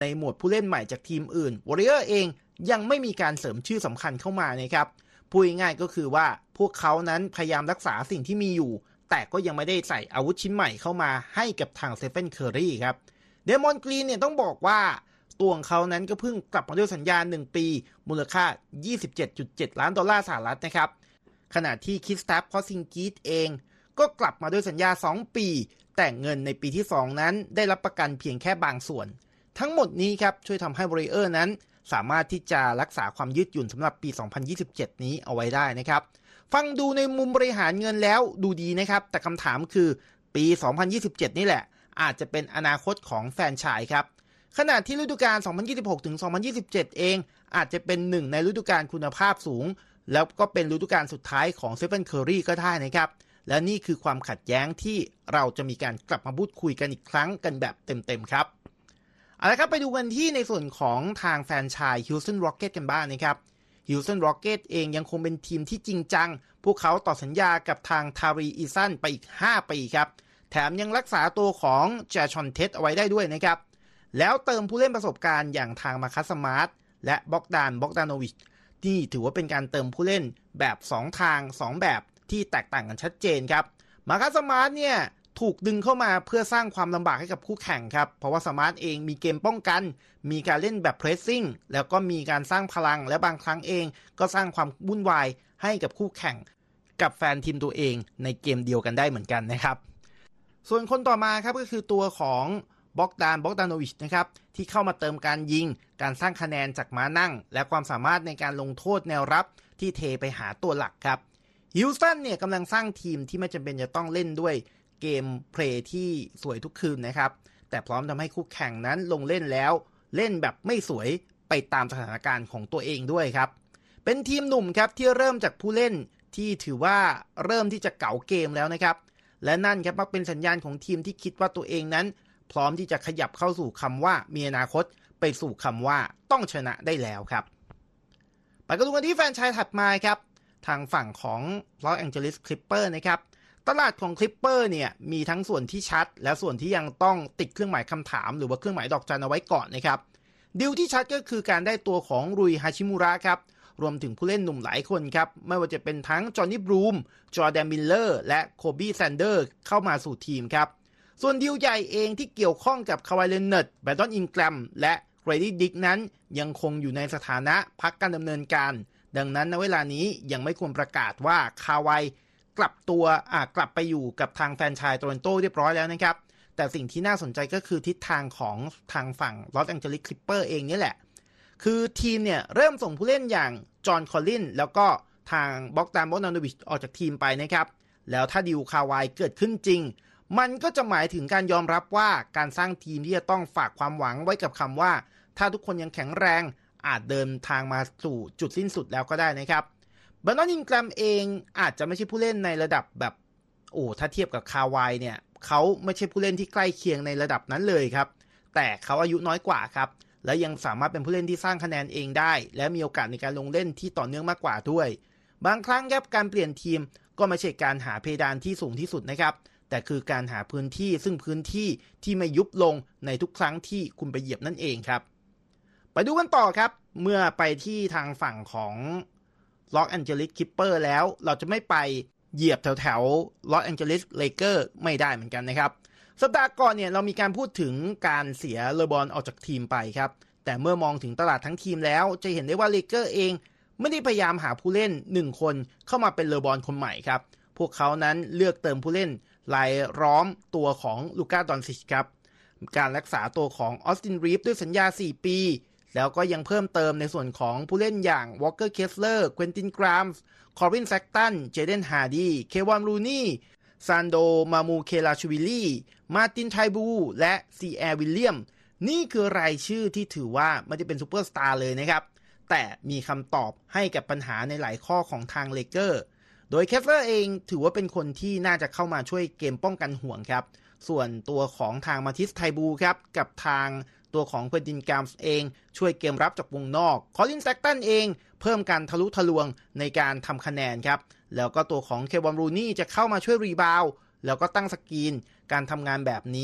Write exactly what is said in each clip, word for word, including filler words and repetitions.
ในหมวดผู้เล่นใหม่จากทีมอื่น Warrior เองยังไม่มีการเสริมชื่อสำคัญเข้ามานะครับพูดง่ายๆก็คือว่าพวกเขานั้นพยายามรักษาสิ่งที่มีอยู่แต่ก็ยังไม่ได้ใส่อาวุธชิ้นใหม่เข้ามาให้กับทางสเตฟานเคอร์รีครับเดมอนกรีนเนี่ยต้องบอกว่าตัวของเขานั้นก็เพิ่งกลับมาด้วยสัญญาหนึ่งปีมูลค่า ยี่สิบเจ็ดจุดเจ็ด ล้านดอลลาร์สหรัฐนะครับขณะที่คริสตัฟ พอซิงกิสเองก็กลับมาด้วยสัญญาสองปีแต่เงินในปีที่สองนั้นได้รับประกันเพียงแค่บางส่วนทั้งหมดนี้ครับช่วยทำให้ Warrior นั้นสามารถที่จะรักษาความยืดหยุ่นสำหรับปีสองพันยี่สิบเจ็ดนี้เอาไว้ได้นะครับฟังดูในมุมบริหารเงินแล้วดูดีนะครับแต่คำถามคือปีสองพันยี่สิบเจ็ดนี่แหละอาจจะเป็นอนาคตของแฟรนไชส์ครับขณะที่ฤดูกาลสองพันยี่สิบหกถึงสองพันยี่สิบเจ็ดเองอาจจะเป็นหนึ่งในฤดูกาลคุณภาพสูงแล้วก็เป็นฤดูกาลสุดท้ายของสเตฟานเคอร์รีก็ได้นะครับและนี่คือความขัดแย้งที่เราจะมีการกลับมาพูดคุยกันอีกครั้งกันแบบเต็มๆครับเอาละครับไปดูกันที่ในส่วนของทางแฟรนไชส์ Houston Rockets กันบ้างนะครับ Houston Rockets เองยังคงเป็นทีมที่จริงจังพวกเขาต่อสัญญากับทางทารีอีซันไปอีกห้าปีครับแถมยังรักษาตัวของแจชอนเท็ดเอาไว้ได้ด้วยนะครับแล้วเติมผู้เล่นประสบการณ์อย่างทางมาคัสสมาร์ทและบ็อกดานบ็อกดานโนวิชที่ถือว่าเป็นการเติมผู้เล่นแบบสองทางสองแบบที่แตกต่างกันชัดเจนครับมาคัสสมาร์ทเนี่ยถูกดึงเข้ามาเพื่อสร้างความลำบากให้กับคู่แข่งครับเพราะว่าสมาร์ทเองมีเกมป้องกันมีการเล่นแบบเพรสซิ่งแล้วก็มีการสร้างพลังและบางครั้งเองก็สร้างความวุ่นวายให้กับคู่แข่งกับแฟนทีมตัวเองในเกมเดียวกันได้เหมือนกันนะครับส่วนคนต่อมาครับก็คือตัวของบ็อกดานบ็อกดานโนวิชนะครับที่เข้ามาเติมการยิงการสร้างคะแนนจากม้านั่งและความสามารถในการลงโทษแนวรับที่เทไปหาตัวหลักครับฮิวสตันเนี่ยกำลังสร้างทีมที่ไม่จำเป็นจะต้องเล่นด้วยเกมเพลย์ที่สวยทุกคืนนะครับแต่พร้อมทำให้คู่แข่งนั้นลงเล่นแล้วเล่นแบบไม่สวยไปตามสถานการณ์ของตัวเองด้วยครับเป็นทีมหนุ่มครับที่เริ่มจากผู้เล่นที่ถือว่าเริ่มที่จะเก๋าเกมแล้วนะครับและนั่นครับมักเป็นสัญญาณของทีมที่คิดว่าตัวเองนั้นพร้อมที่จะขยับเข้าสู่คำว่ามีอนาคตไปสู่คำว่าต้องชนะได้แล้วครับไปกันดูกันที่แฟรนไชส์ถัดมาครับทางฝั่งของลอสแองเจลิสคลิปเปอร์นะครับตลาดของคลิปเปอร์เนี่ยมีทั้งส่วนที่ชัดและส่วนที่ยังต้องติดเครื่องหมายคำถามหรือว่าเครื่องหมายดอกจันเอาไว้ก่อนนะครับดีลที่ชัดก็คือการได้ตัวของรุยฮาชิมุระครับรวมถึงผู้เล่นหนุ่มหลายคนครับไม่ว่าจะเป็นทั้งจอห์นนี่บรูมจอร์แดนมิลเลอร์และโคบี้แซนเดอร์เข้ามาสู่ทีมครับส่วนดีลใหญ่เองที่เกี่ยวข้องกับคาวายเลนเนอร์ดแบรนดอนอินแกรมและเกรดี้ดิกนั้นยังคงอยู่ในสถานะพักการดำเนินการดังนั้นณเวลานี้ยังไม่ควรประกาศว่าคาวายกลับตัวอ่ากลับไปอยู่กับทางแฟรนไชส์โตรอนโตเรียบร้อยแล้วนะครับแต่สิ่งที่น่าสนใจก็คือทิศทางของทางฝั่งลอสแองเจลิสคลิปเปอร์เองนี่แหละคือทีมเนี่ยเริ่มส่งผู้เล่นอย่างจอห์นคอลลินแล้วก็ทางบ็อกดานบ็อกดานโนวิชออกจากทีมไปนะครับแล้วถ้าดีลคาวายเกิดขึ้นจริงมันก็จะหมายถึงการยอมรับว่าการสร้างทีมที่จะต้องฝากความหวังไว้กับคำว่าถ้าทุกคนยังแข็งแรงอาจเดินทางมาสู่จุดสิ้นสุดแล้วก็ได้นะครับแบรนดอนอินแกรมเองอาจจะไม่ใช่ผู้เล่นในระดับแบบโอ้ถ้าเทียบกับคาวายเนี่ยเขาไม่ใช่ผู้เล่นที่ใกล้เคียงในระดับนั้นเลยครับแต่เขาอายุน้อยกว่าครับและยังสามารถเป็นผู้เล่นที่สร้างคะแนนเองได้และมีโอกาสในการลงเล่นที่ต่อเนื่องมากกว่าด้วยบางครั้งครับการเปลี่ยนทีมก็ไม่ใช่การหาเพดานที่สูงที่สุดนะครับแต่คือการหาพื้นที่ซึ่งพื้นที่ที่ไม่ยุบลงในทุกครั้งที่คุณไปเหยียบนั่นเองครับไปดูกันต่อครับเมื่อไปที่ทางฝั่งของลอสแองเจลิสคลิปเปอร์แล้วเราจะไม่ไปเหยียบแถวแถวลอสแองเจลิสเลเกอร์ไม่ได้เหมือนกันนะครับสัปดาห์ก่อนเนี่ยเรามีการพูดถึงการเสียเลบรอนออกจากทีมไปครับแต่เมื่อมองถึงตลาดทั้งทีมแล้วจะเห็นได้ว่าเลเกอร์เองไม่ได้พยายามหาผู้เล่นหนึ่งคนเข้ามาเป็นเลบรอนคนใหม่ครับพวกเขานั้นเลือกเติมผู้เล่นรายล้อมตัวของลูก้าดอนซิชครับการรักษาตัวของออสตินรีฟด้วยสัญญาสี่ปีแล้วก็ยังเพิ่มเติมในส่วนของผู้เล่นอย่างวอลเกอร์เคสเลอร์เควินตินกรามส์คอรินแซกตันเจเดนฮาร์ดีเควอนรูนี่ซานโดมามูเคลาชวิลลี่มาร์ตินไทบูและซีแอร์วิลเลียมนี่คือรายชื่อที่ถือว่าไม่ได้เป็นซูเปอร์สตาร์เลยนะครับแต่มีคำตอบให้กับปัญหาในหลายข้อของทางเลเกอร์โดยเคสเลอร์เองถือว่าเป็นคนที่น่าจะเข้ามาช่วยเกมป้องกันห่วงครับส่วนตัวของทางมาทิสไทบูครับกับทางตัวของเควินตินกรามส์เองช่วยเกมรับจากวงนอกคอลินแซกตันเองเพิ่มการทะลุทะลวงในการทำคะแนนครับแล้วก็ตัวของเควอนรูนี่จะเข้ามาช่วยรีบาวด์แล้วก็ตั้งสกรีนการทำงานแบบนี้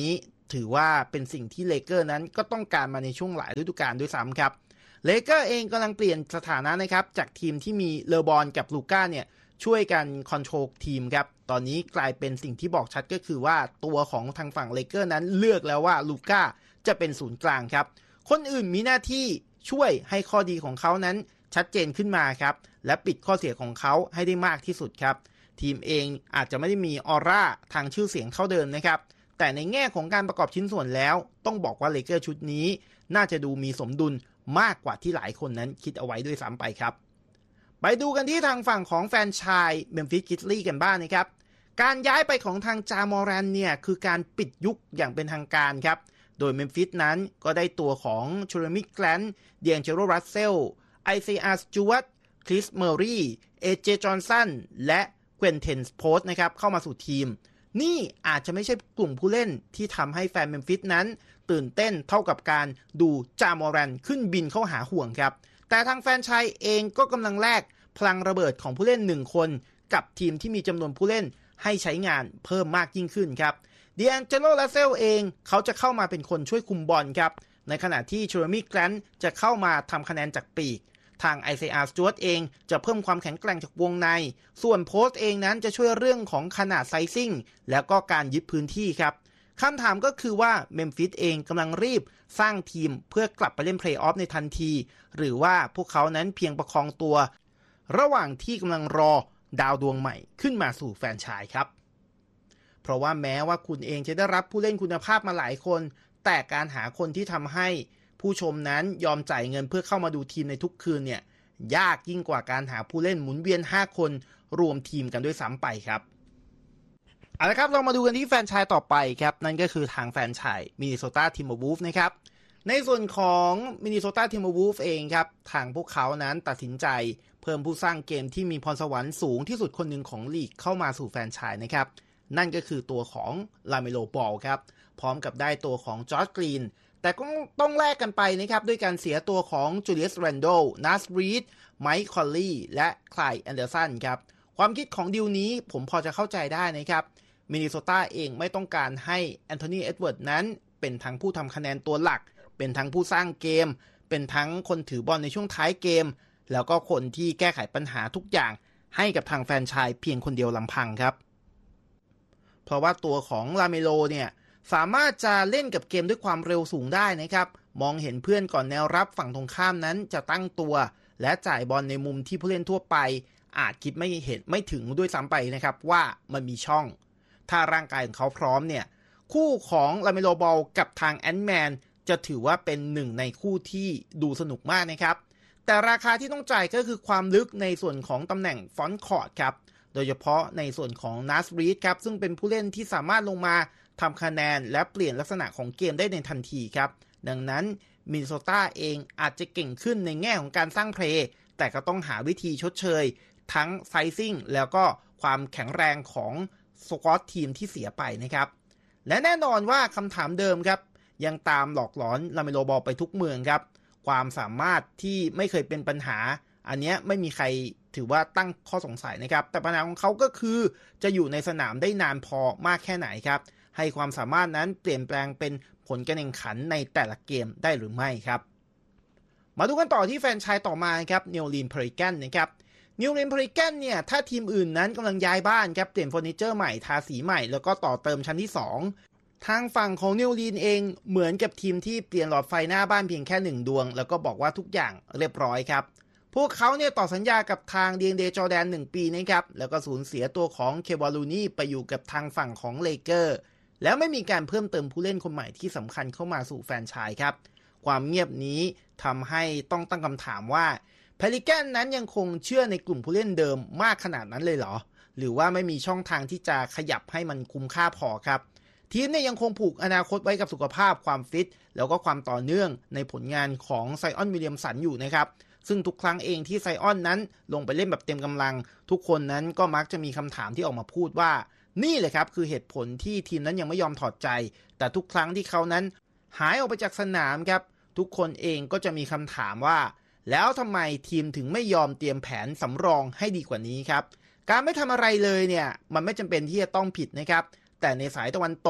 ถือว่าเป็นสิ่งที่เลเกอร์นั้นก็ต้องการมาในช่วงหลายฤดูกาลด้วยซ้ำครับเลเกอร์เองกำลังเปลี่ยนสถานะนะครับจากทีมที่มีเลบอนกับลูก้าเนี่ยช่วยกันคอนโทรลทีมครับตอนนี้กลายเป็นสิ่งที่บอกชัดก็คือว่าตัวของทางฝั่งเลเกอร์นั้นเลือกแล้วว่าลูก้าจะเป็นศูนย์กลางครับคนอื่นมีหน้าที่ช่วยให้ข้อดีของเขานั้นชัดเจนขึ้นมาครับและปิดข้อเสียของเขาให้ได้มากที่สุดครับทีมเองอาจจะไม่ได้มีออร่าทางชื่อเสียงเท่าเดิมนะครับแต่ในแง่ของการประกอบชิ้นส่วนแล้วต้องบอกว่าเลเกอร์ชุดนี้น่าจะดูมีสมดุลมากกว่าที่หลายคนนั้นคิดเอาไว้ด้วยซ้ำไปครับไปดูกันที่ทางฝั่งของแฟนชายเมมฟิส กริซลี่กันบ้าง น, นะครับการย้ายไปของทางจามอรันเนี่ยคือการปิดยุคอย่างเป็นทางการครับโดยเมมฟิสนั้นก็ได้ตัวของเจเรมี่ แกรนท์ เดียงเจโร รัสเซล ไอซีอาร์ สจ๊วต คริส เมอร์รีเอ เจ จอห์นสันและเกวนเทน โพสต์นะครับเข้ามาสู่ทีมนี่อาจจะไม่ใช่กลุ่มผู้เล่นที่ทำให้แฟนเมมฟิสนั้นตื่นเต้นเท่ากับการดูจามอรันขึ้นบินเข้าหาห่วงครับแต่ทางแฟนชายเองก็กำลังแลกพลังระเบิดของผู้เล่นหนึ่งคนกับทีมที่มีจำนวนผู้เล่นให้ใช้งานเพิ่มมากยิ่งขึ้นครับเดียนเจโร รัสเซลเองเขาจะเข้ามาเป็นคนช่วยคุมบอลครับในขณะที่เจเรมี่ แกรนท์จะเข้ามาทำคะแนนจากปีกทาง ไอ ซี อาร์ สจ๊วตเองจะเพิ่มความแข็งแกร่งจากวงในส่วนโพสต์เองนั้นจะช่วยเรื่องของขนาดไซซิ่งแล้วก็การยึดพื้นที่ครับคำถามก็คือว่าเมมฟิสเองกำลังรีบสร้างทีมเพื่อกลับไปเล่นเพลย์ออฟในทันทีหรือว่าพวกเขานั้นเพียงประคองตัวระหว่างที่กำลังรอดาวดวงใหม่ขึ้นมาสู่แฟรนไชส์ครับเพราะว่าแม้ว่าคุณเองจะได้รับผู้เล่นคุณภาพมาหลายคนแต่การหาคนที่ทำให้ผู้ชมนั้นยอมจ่ายเงินเพื่อเข้ามาดูทีมในทุกคืนเนี่ยยากยิ่งกว่าการหาผู้เล่นหมุนเวียนห้าคนรวมทีมกันด้วยซ้ำไปครับเอาละครับเรามาดูกันที่แฟรนไชส์ต่อไปครับนั่นก็คือทางแฟรนไชส์มินนิโซตา ทิมเบอร์วูฟส์นะครับในส่วนของมินนิโซตา ทิมเบอร์วูฟส์เองครับทางพวกเขานั้นตัดสินใจเพิ่มผู้สร้างเกมที่มีพรสวรรค์สูงที่สุดคนหนึ่งของลีกเข้ามาสู่แฟรนไชส์นะครับนั่นก็คือตัวของลาเมโล บอลครับพร้อมกับได้ตัวของจอร์จ กรีนแต่ก็ต้องแลกกันไปนะครับด้วยการเสียตัวของจูเลียส แรนโดล นัส รีด ไมค์ คอลลี่และไคลด์ แอนเดอร์สันครับความคิดของดีลนี้ผมพอจะเข้าใจได้นะครับมินนิโซตาเองไม่ต้องการให้แอนโทนี เอ็ดเวิร์ดนั้นเป็นทั้งผู้ทำคะแนนตัวหลักเป็นทั้งผู้สร้างเกมเป็นทั้งคนถือบอลในช่วงท้ายเกมแล้วก็คนที่แก้ไขปัญหาทุกอย่างให้กับทางแฟรนไชส์เพียงคนเดียวลำพังครับเพราะว่าตัวของลาเมโลเนี่ยสามารถจะเล่นกับเกมด้วยความเร็วสูงได้นะครับมองเห็นเพื่อนก่อนแนวรับฝั่งตรงข้ามนั้นจะตั้งตัวและจ่ายบอลในมุมที่ผู้เล่นทั่วไปอาจคิดไม่เห็นไม่ถึงด้วยซ้ำไปนะครับว่ามันมีช่องถ้าร่างกายของเขาพร้อมเนี่ยคู่ของลาเมโล บอลกับทางแอนท์แมนจะถือว่าเป็นหนึ่งในคู่ที่ดูสนุกมากนะครับแต่ราคาที่ต้องจ่ายก็คือความลึกในส่วนของตำแหน่งฟอนต์คอร์ตครับโดยเฉพาะในส่วนของนัส รีดครับซึ่งเป็นผู้เล่นที่สามารถลงมาทำคะแนนและเปลี่ยนลักษณะของเกมได้ในทันทีครับดังนั้นมินนิโซตาเองอาจจะเก่งขึ้นในแง่ของการสร้างเพลย์แต่ก็ต้องหาวิธีชดเชยทั้งไซซิ่งแล้วก็ความแข็งแรงของสควอตทีมที่เสียไปนะครับและแน่นอนว่าคำถามเดิมครับยังตามหลอกหลอนลาเมโล บอลไปทุกเมืองครับความสามารถที่ไม่เคยเป็นปัญหาอันนี้ไม่มีใครถือว่าตั้งข้อสงสัยนะครับแต่ปัญหาของเขาก็คือจะอยู่ในสนามได้นานพอมากแค่ไหนครับให้ความสามารถนั้นเปลี่ยนแปลงเป็นผลการแข่งขันในแต่ละเกมได้หรือไม่ครับมาดูกันต่อที่แฟรนไชส์ต่อมาครับนิวออร์ลีนส์ เพลิแกนนะครับนิวออร์ลีนส์ เพลิแกนเนี่ยถ้าทีมอื่นนั้นกำลังย้ายบ้านครับเปลี่ยนเฟอร์นิเจอร์ใหม่ทาสีใหม่แล้วก็ต่อเติมชั้นที่สองทางฝั่งของนิวออร์ลีนส์เองเหมือนกับทีมที่เปลี่ยนหลอดไฟหน้าบ้านเพียงแค่หนึ่งดวงแล้วก็บอกว่าทุกอย่างเรียบร้อยครับพวกเขาเนี่ยต่อสัญญากับทางเดียงเด จอร์แดนหนึ่งปีนะครับแล้วก็สูญเสียตัวของเควาลูนี่ไปอยู่กับทางฝั่งของเลเกอร์แล้วไม่มีการเพิ่มเติมผู้เล่นคนใหม่ที่สำคัญเข้ามาสู่แฟรนไชส์ครับความเงียบนี้ทำให้ต้องตั้งคำถามว่าเพลิแกนนั้นยังคงเชื่อในกลุ่มผู้เล่นเดิมมากขนาดนั้นเลยเหรอหรือว่าไม่มีช่องทางที่จะขยับให้มันคุ้มค่าพอครับทีมเนี่ยยังคงผูกอนาคตไว้กับสุขภาพความฟิตแล้วก็ความต่อเนื่องในผลงานของไซออน วิลเลียมสันอยู่นะครับซึ่งทุกครั้งเองที่ไซออนนั้นลงไปเล่นแบบเต็มกำลังทุกคนนั้นก็มักจะมีคำถามที่ออกมาพูดว่านี่แหละครับคือเหตุผลที่ทีมนั้นยังไม่ยอมถอดใจแต่ทุกครั้งที่เขานั้นหายออกไปจากสนามครับทุกคนเองก็จะมีคำถามว่าแล้วทำไมทีมถึงไม่ยอมเตรียมแผนสำรองให้ดีกว่านี้ครับการไม่ทำอะไรเลยเนี่ยมันไม่จำเป็นที่จะต้องผิดนะครับแต่ในสายตะวันตก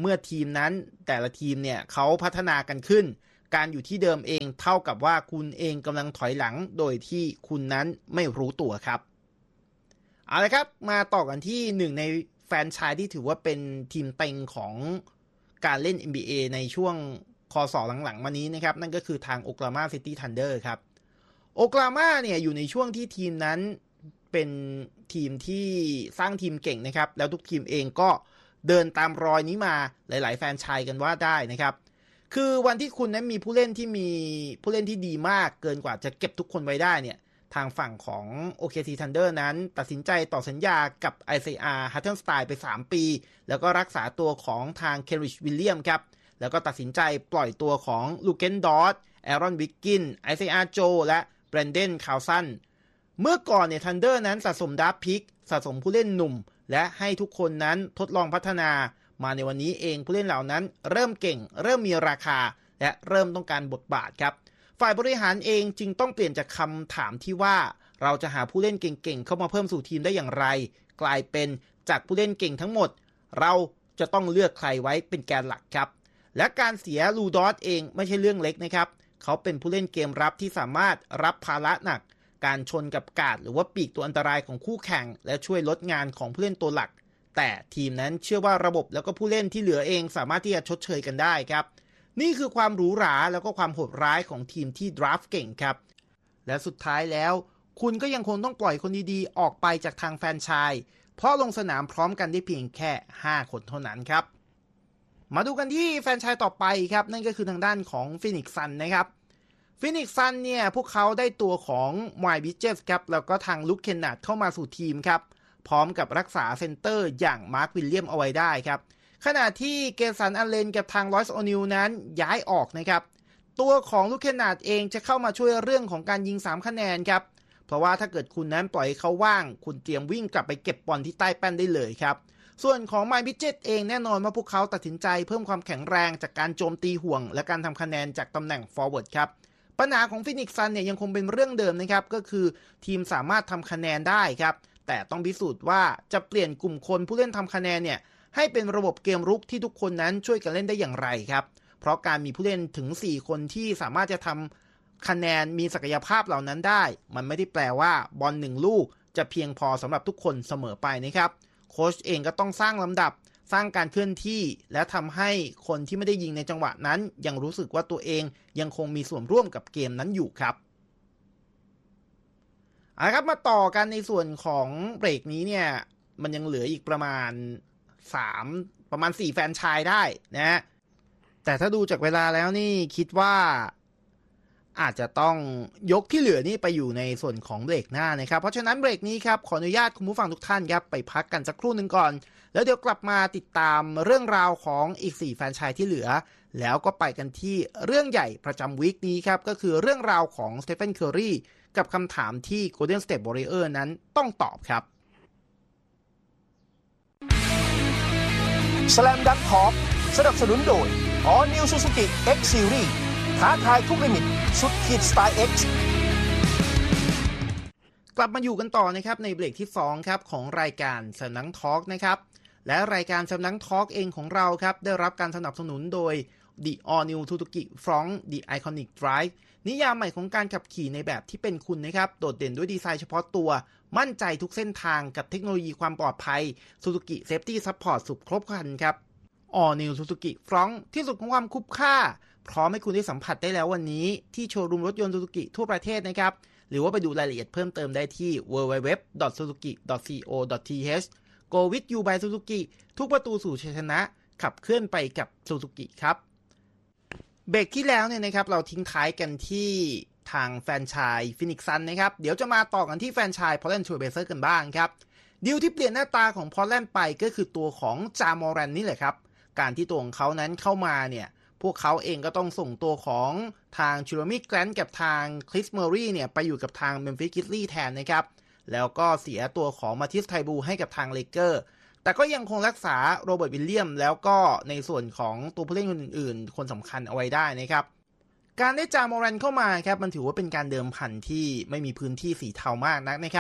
เมื่อทีมนั้นแต่ละทีมเนี่ยเขาพัฒนากันขึ้นการอยู่ที่เดิมเองเท่ากับว่าคุณเองกำลังถอยหลังโดยที่คุณนั้นไม่รู้ตัวครับเอาละครับมาต่อกันที่หนึ่งในแฟรนไชส์ที่ถือว่าเป็นทีมเต็งของการเล่น เอ็น บี เอ ในช่วงคศหลังๆมานี้นะครับนั่นก็คือทาง Oklahoma City Thunder ครับ Oklahoma เนี่ยอยู่ในช่วงที่ทีมนั้นเป็นทีมที่สร้างทีมเก่งนะครับแล้วทุกทีมเองก็เดินตามรอยนี้มาหลายๆแฟรนไชส์กันว่าได้นะครับคือวันที่คุณนั้นมีผู้เล่นที่มีผู้เล่นที่ดีมากเกินกว่าจะเก็บทุกคนไว้ได้เนี่ยทางฝั่งของ โอ เค ซี Thunder นั้นตัดสินใจต่อสัญญากับ ไอ ซี อาร์ Hartenstein ไปสามปีแล้วก็รักษาตัวของทาง Kenrich Williams ครับแล้วก็ตัดสินใจปล่อยตัวของลูเกนดอร์ตแอรอนวิกกิน ไอ ซี อาร์ โจและแบรนเดนคาวซันเมื่อก่อนเนี่ย Thunder นั้นสะสมดราฟต์พิกสะสมผู้เล่นหนุ่มและให้ทุกคนนั้นทดลองพัฒนามาในวันนี้เองผู้เล่นเหล่านั้นเริ่มเก่งเริ่มมีราคาและเริ่มต้องการบทบาทครับฝ่ายบริหารเองจึงต้องเปลี่ยนจากคำถามที่ว่าเราจะหาผู้เล่นเก่งๆเข้ามาเพิ่มสู่ทีมได้อย่างไรกลายเป็นจากผู้เล่นเก่งทั้งหมดเราจะต้องเลือกใครไว้เป็นแกนหลักครับและการเสียลูดอสเองไม่ใช่เรื่องเล็กนะครับเขาเป็นผู้เล่นเกมรับที่สามารถรับภาระหนักการชนกับการ์ดหรือว่าปีกตัวอันตรายของคู่แข่งและช่วยลดงานของผู้เล่นตัวหลักแต่ทีมนั้นเชื่อว่าระบบแล้วก็ผู้เล่นที่เหลือเองสามารถที่จะชดเชยกันได้ครับนี่คือความหรูหราแล้วก็ความโหดร้ายของทีมที่ดราฟต์เก่งครับและสุดท้ายแล้วคุณก็ยังคงต้องปล่อยคนดีๆออกไปจากทางแฟรนไชส์เพราะลงสนามพร้อมกันได้เพียงแค่ห้าคนเท่านั้นครับมาดูกันที่แฟรนไชส์ต่อไปครับนั่นก็คือทางด้านของ Phoenix Suns นะครับ Phoenix Suns เนี่ยพวกเขาได้ตัวของ Miles Bridges ครับแล้วก็ทางลุค เคนนาร์ดเข้ามาสู่ทีมครับพร้อมกับรักษาเซนเตอร์อย่างมาร์ควิลเลียมเอาไว้ได้ครับขณะที่เกสันอัลเลนกับทางลอยส์โอนิลนั้นย้ายออกนะครับตัวของลุค เคนนาร์ดเองจะเข้ามาช่วยเรื่องของการยิงสามคะแนนครับเพราะว่าถ้าเกิดคุณนั้นปล่อยเขาว่างคุณเตรียมวิ่งกลับไปเก็บบอลที่ใต้แป้นได้เลยครับส่วนของไมค์บิดเจ็ตเองแน่นอนว่าพวกเขาตัดสินใจเพิ่มความแข็งแรงจากการโจมตีห่วงและการทำคะแนนจากตำแหน่งฟอร์เวิร์ดครับปัญหาของฟินิกซ์ซันเนี่ยยังคงเป็นเรื่องเดิมนะครับก็คือทีมสามารถทำคะแนนได้ครับแต่ต้องพิสูจน์ว่าจะเปลี่ยนกลุ่มคนผู้เล่นทำคะแนนเนี่ยให้เป็นระบบเกมรุกที่ทุกคนนั้นช่วยกันเล่นได้อย่างไรครับเพราะการมีผู้เล่นถึงสี่คนที่สามารถจะทำคะแนนมีศักยภาพเหล่านั้นได้มันไม่ได้แปลว่าบอลหนึ่งลูกจะเพียงพอสำหรับทุกคนเสมอไปนะครับโค้ชเองก็ต้องสร้างลำดับสร้างการเคลื่อนที่และทำให้คนที่ไม่ได้ยิงในจังหวะนั้นยังรู้สึกว่าตัวเองยังคงมีส่วนร่วมกับเกมนั้นอยู่ครับเอาละครับมาต่อกันในส่วนของเบรกนี้เนี่ยมันยังเหลืออีกประมาณสามประมาณสี่แฟรนไชส์ได้นะแต่ถ้าดูจากเวลาแล้วนี่คิดว่าอาจจะต้องยกที่เหลือนี่ไปอยู่ในส่วนของเบรกหน้านะครับเพราะฉะนั้นเบรกนี้ครับขออนุญาตคุณผู้ฟังทุกท่านครับไปพักกันสักครู่หนึ่งก่อนแล้วเดี๋ยวกลับมาติดตามเรื่องราวของอีกสี่แฟรนไชส์ที่เหลือแล้วก็ไปกันที่เรื่องใหญ่ประจำวีคนี้ครับก็คือเรื่องราวของสเตฟาน เคอร์รีกับคำถามที่ Golden State Warriors นั้นต้องตอบครับ Slam Dunk Talk สนับสนุนโดย All New Suzuki X Series ท้าทายทุกลิมิตสุดขีดสไตล์ X กลับมาอยู่กันต่อนะครับในเบรกที่สองครับของรายการสนังทอล์กนะครับและรายการสนังทอล์กเองของเราครับได้รับการสนับสนุนโดย The All New Suzuki Front The Iconic Drive นิยามใหม่ของการขับขี่ในแบบที่เป็นคุณนะครับโดดเด่นด้วยดีไซน์เฉพาะตัวมั่นใจทุกเส้นทางกับเทคโนโลยีความปลอดภัย Suzuki Safety Support สุดครบครันครับ All New Suzuki Front ที่สุดของความคุ้มค่าพร้อมให้คุณได้สัมผัสได้แล้ววันนี้ที่โชว์รูมรถยนต์ Suzuki ทั่วประเทศนะครับหรือว่าไปดูรายละเอียดเพิ่มเติมได้ที่ ดับเบิลยู ดับเบิลยู ดับเบิลยู ดอท ซูซูกิ ดอท ซี โอ ดอท ที เอช Go with you by Suzuki ทุกประตูสู่ชัยชนะขับเคลื่อนไปกับ Suzuki ครับเบรกที่แล้วเนี่ยนะครับเราทิ้งท้ายกันที่ทางแฟรนไชส์ Phoenix Suns นะครับเดี๋ยวจะมาต่อกันที่แฟรนไชส์ Portland Trail Blazers กันบ้างครับดีลที่เปลี่ยนหน้าตาของ Portland ไปก็คือตัวของจามอรันนี่แหละครับการที่ตัวของเขานั้นเข้ามาเนี่ยพวกเขาเองก็ต้องส่งตัวของทางชิโรมิ แกรนท์กับทางคริส เมอร์รีเนี่ยไปอยู่กับทางเมมฟิส กริซลี่แทนนะครับแล้วก็เสียตัวของมาทิส ไทบูให้กับทางเลเกอร์แต่ก็ยังคงรักษาโรเบิร์ต วิลเลียมแล้วก็ในส่วนของตัวผู้เล่นคนอื่นๆคนสำคัญเอาไว้ได้นะครับการได้จามอรันเข้ามาครับมันถือว่าเป็นการเดิมพันที่ไม่มีพื้นที่สีเทามากนักนะครับ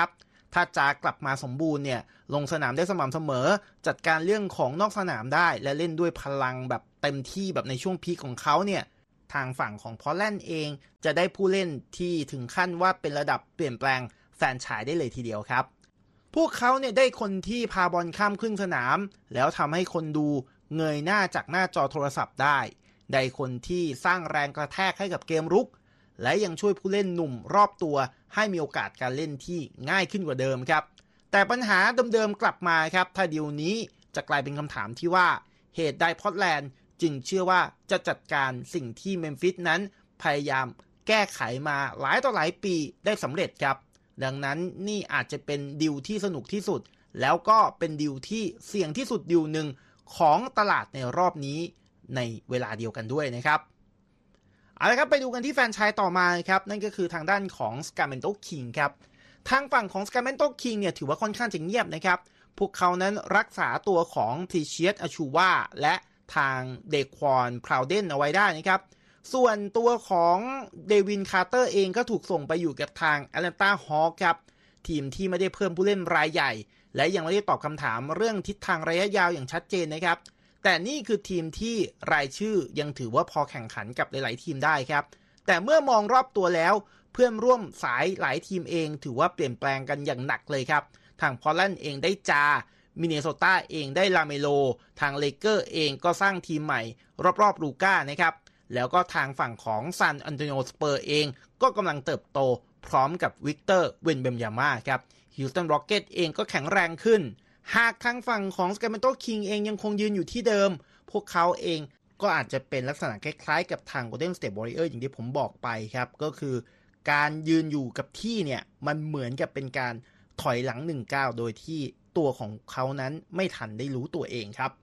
ถ้าจากลับมาสมบูรณ์เนี่ยลงสนามได้สม่ำเสมอจัดการเรื่องของนอกสนามได้และเล่นด้วยพลังแบบเต็มที่แบบในช่วงพีคของเขาเนี่ยทางฝั่งของพอร์ตแลนด์เองจะได้ผู้เล่นที่ถึงขั้นว่าเป็นระดับเปลี่ยนแปลงแฟรนไชส์ได้เลยทีเดียวครับพวกเขาเนี่ยได้คนที่พาบอลข้ามครึ่งสนามแล้วทำให้คนดูเงยหน้าจากหน้าจอโทรศัพท์ได้ได้คนที่สร้างแรงกระแทกให้กับเกมรุกและยังช่วยผู้เล่นหนุ่มรอบตัวให้มีโอกาสการเล่นที่ง่ายขึ้นกว่าเดิมครับแต่ปัญหาเดิมๆกลับมาครับถ้าดีลนี้จะกลายเป็นคำถามที่ว่าเหตุใดพอร์ตแลนด์จึงเชื่อว่าจะจัดการสิ่งที่เมมฟิสนั้นพยายามแก้ไขมาหลายต่อหลายปีได้สำเร็จครับดังนั้นนี่อาจจะเป็นดีลที่สนุกที่สุดแล้วก็เป็นดีลที่เสี่ยงที่สุดดีลหนึ่งของตลาดในรอบนี้ในเวลาเดียวกันด้วยนะครับเอาละครับไปดูกันที่แฟรนไชส์ต่อมาครับนั่นก็คือทางด้านของ Sacramento Kings ครับทางฝั่งของ Sacramento Kings เนี่ยถือว่าค่อนข้างจะเงียบนะครับพวกเขานั้นรักษาตัวของ Precious Achiuwa และทางเดควอนพราวเดนเอาไว้ได้นะครับส่วนตัวของเดวินคาร์เตอร์เองก็ถูกส่งไปอยู่กับทางแอตแลนตาฮอคครับทีมที่ไม่ได้เพิ่มผู้เล่นรายใหญ่และยังไม่ได้ตอบคำถามเรื่องทิศทางระยะยาวอย่างชัดเจนนะครับแต่นี่คือทีมที่รายชื่อยังถือว่าพอแข่งขันกับหลายๆทีมได้ครับแต่เมื่อมองรอบตัวแล้วเพื่อนร่วมสายหลายทีมเองถือว่าเปลี่ยนแปลงกันอย่างหนักเลยครับทางพอร์ตแลนด์เองได้จามินเนโซตาเองได้ลาเมโลทางเลเกอร์เองก็สร้างทีมใหม่รอบๆลูก้านะครับแล้วก็ทางฝั่งของซานอันโตนิโอสเปอร์เองก็กำลังเติบโตพร้อมกับวิกเตอร์เวนเบมยาม่าครับฮิวสตันร็อกเก็ตเองก็แข็งแรงขึ้นหากทางฝั่งของ Sacramento Kings เองยังคงยืนอยู่ที่เดิมพวกเขาเองก็อาจจะเป็นลักษณะคล้ายๆกับทาง Golden State Warriors อย่างที่ผมบอกไปครับก็คือการยืนอยู่กับที่เนี่ยมันเหมือนกับเป็นการถอยหลังหนึ่งก้าวโดยที่ตัวของเขานั้นไม่ทันได้รู้ตัวเองครับ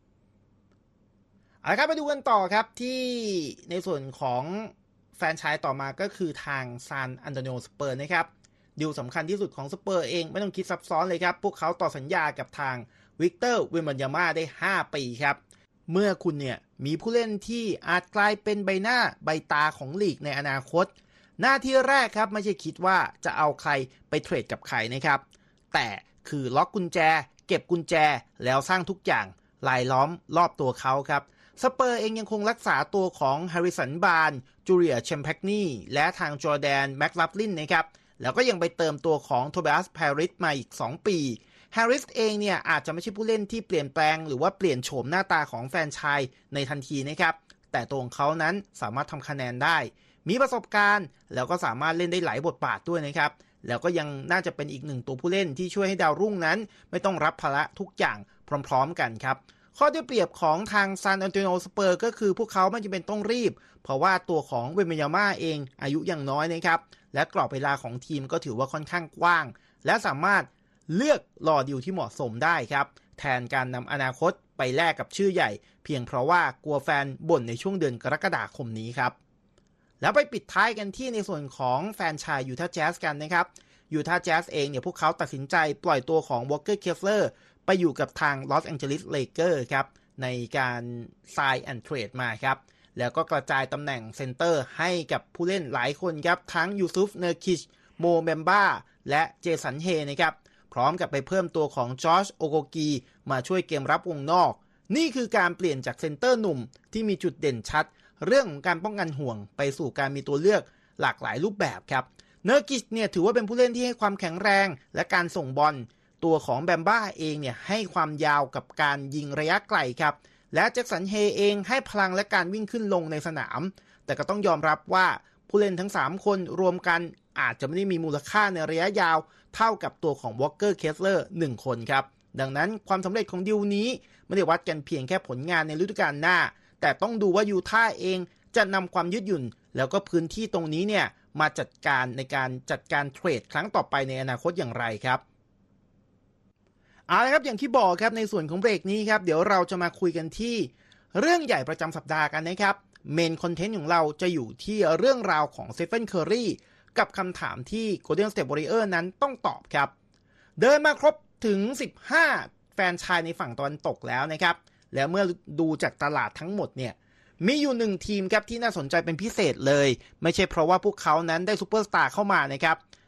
เอาละครับไปดูกันต่อครับที่ในส่วนของแฟรนไชส์ต่อมาก็คือทางซานอันโตนิโอสเปอร์นะครับดีลสำคัญที่สุดของสเปอร์เองไม่ต้องคิดซับซ้อนเลยครับพวกเขาต่อสัญญากับทางวิกเตอร์เวนเบมยาม่าได้ห้าปีครับเมื่อคุณเนี่ยมีผู้เล่นที่อาจกลายเป็นใบหน้าใบตาของลีกในอนาคตหน้าที่แรกครับไม่ใช่คิดว่าจะเอาใครไปเทรดกับใครนะครับแต่คือล็อกกุญแจเก็บกุญแจแล้วสร้างทุกอย่างรายล้อมรอบตัวเขาครับสเปอร์เองยังคงรักษาตัวของแฮร์ริสันบาร์นจูเลียเชมแพคนีและทางจอร์แดนแม็กลัฟลินนะครับแล้วก็ยังไปเติมตัวของโทบิอัส แพริสมาอีกสองปีแฮร์ริสเองเนี่ยอาจจะไม่ใช่ผู้เล่นที่เปลี่ยนแปลงหรือว่าเปลี่ยนโฉมหน้าตาของแฟรนไชส์ในทันทีนะครับแต่ตัวของเขานั้นสามารถทำคะแนนได้มีประสบการณ์แล้วก็สามารถเล่นได้หลายบทบาทด้วยนะครับแล้วก็ยังน่าจะเป็นอีกหนึ่งตัวผู้เล่นที่ช่วยให้ดาวรุ่งนั้นไม่ต้องรับภาระทุกอย่างพร้อมๆกันครับข้อได้เปรียบของทางซานอันโตนิโอสเปอร์ก็คือพวกเขาไม่จำเป็นต้องรีบเพราะว่าตัวของเวนเบมยาม่าเองอายุยังน้อยนะครับและกรอบเวลาของทีมก็ถือว่าค่อนข้างกว้างและสามารถเลือกรอดีลที่เหมาะสมได้ครับแทนการนำอนาคตไปแลกกับชื่อใหญ่เพียงเพราะว่ากลัวแฟนบ่นในช่วงเดือนกรกฎาคมนี้ครับแล้วไปปิดท้ายกันที่ในส่วนของแฟนชายยูทาห์แจ๊สกันนะครับยูทาห์แจ๊สเองเนี่ยพวกเขาตัดสินใจปล่อยตัวของวอลเกอร์เคฟเลอร์ไปอยู่กับทางลอสแองเจลิสเลเกอร์ครับในการ sign and trade มาครับแล้วก็กระจายตำแหน่งเซนเตอร์ให้กับผู้เล่นหลายคนครับทั้งยูซุฟเนอร์คิชโมเมมบ้าและเจสันเฮนะครับพร้อมกับไปเพิ่มตัวของจอร์จโอโกกีมาช่วยเกมรับวงนอกนี่คือการเปลี่ยนจากเซนเตอร์หนุ่มที่มีจุดเด่นชัดเรื่องของการป้องกันห่วงไปสู่การมีตัวเลือกหลากหลายรูปแบบครับเนอร์กิชเนี่ยถือว่าเป็นผู้เล่นที่ให้ความแข็งแรงและการส่งบอลตัวของแบมบ้าเองเนี่ยให้ความยาวกับการยิงระยะไกลครับและแจ็คสันเฮเองให้พลังและการวิ่งขึ้นลงในสนามแต่ก็ต้องยอมรับว่าผู้เล่นทั้งสามคนรวมกันอาจจะไม่ได้มีมูลค่าในระยะยาวเท่ากับตัวของวอลเกอร์เคสเลอร์หนึ่งคนครับดังนั้นความสำเร็จของดีลนี้ไม่ได้วัดกันเพียงแค่ผลงานในฤดูกาลหน้าแต่ต้องดูว่ายูท่าเองจะนำความยืดหยุ่นแล้วก็พื้นที่ตรงนี้เนี่ยมาจัดการในการจัดการเทรดครั้งต่อไปในอนาคตอย่างไรครับเอาละครับอย่างที่บอกครับในส่วนของเบรกนี้ครับเดี๋ยวเราจะมาคุยกันที่เรื่องใหญ่ประจำสัปดาห์กันนะครับเมนคอนเทนต์ของเราจะอยู่ที่เรื่องราวของสเตฟานเคอร์รีกับคำถามที่ Golden State Warriors นั้นต้องตอบครับเดินมาครบถึงสิบห้าแฟนชายในฝั่งตะวันตกแล้วนะครับแล้วเมื่อดูจากตลาดทั้งหมดเนี่ยมีอยู่หนึ่งทีมครับที่น่าสนใจเป็นพิเศษเลยไม่ใช่เพราะว่าพวกเขานั้นได้ซูเปอร์สตาร์เข้ามานะครับ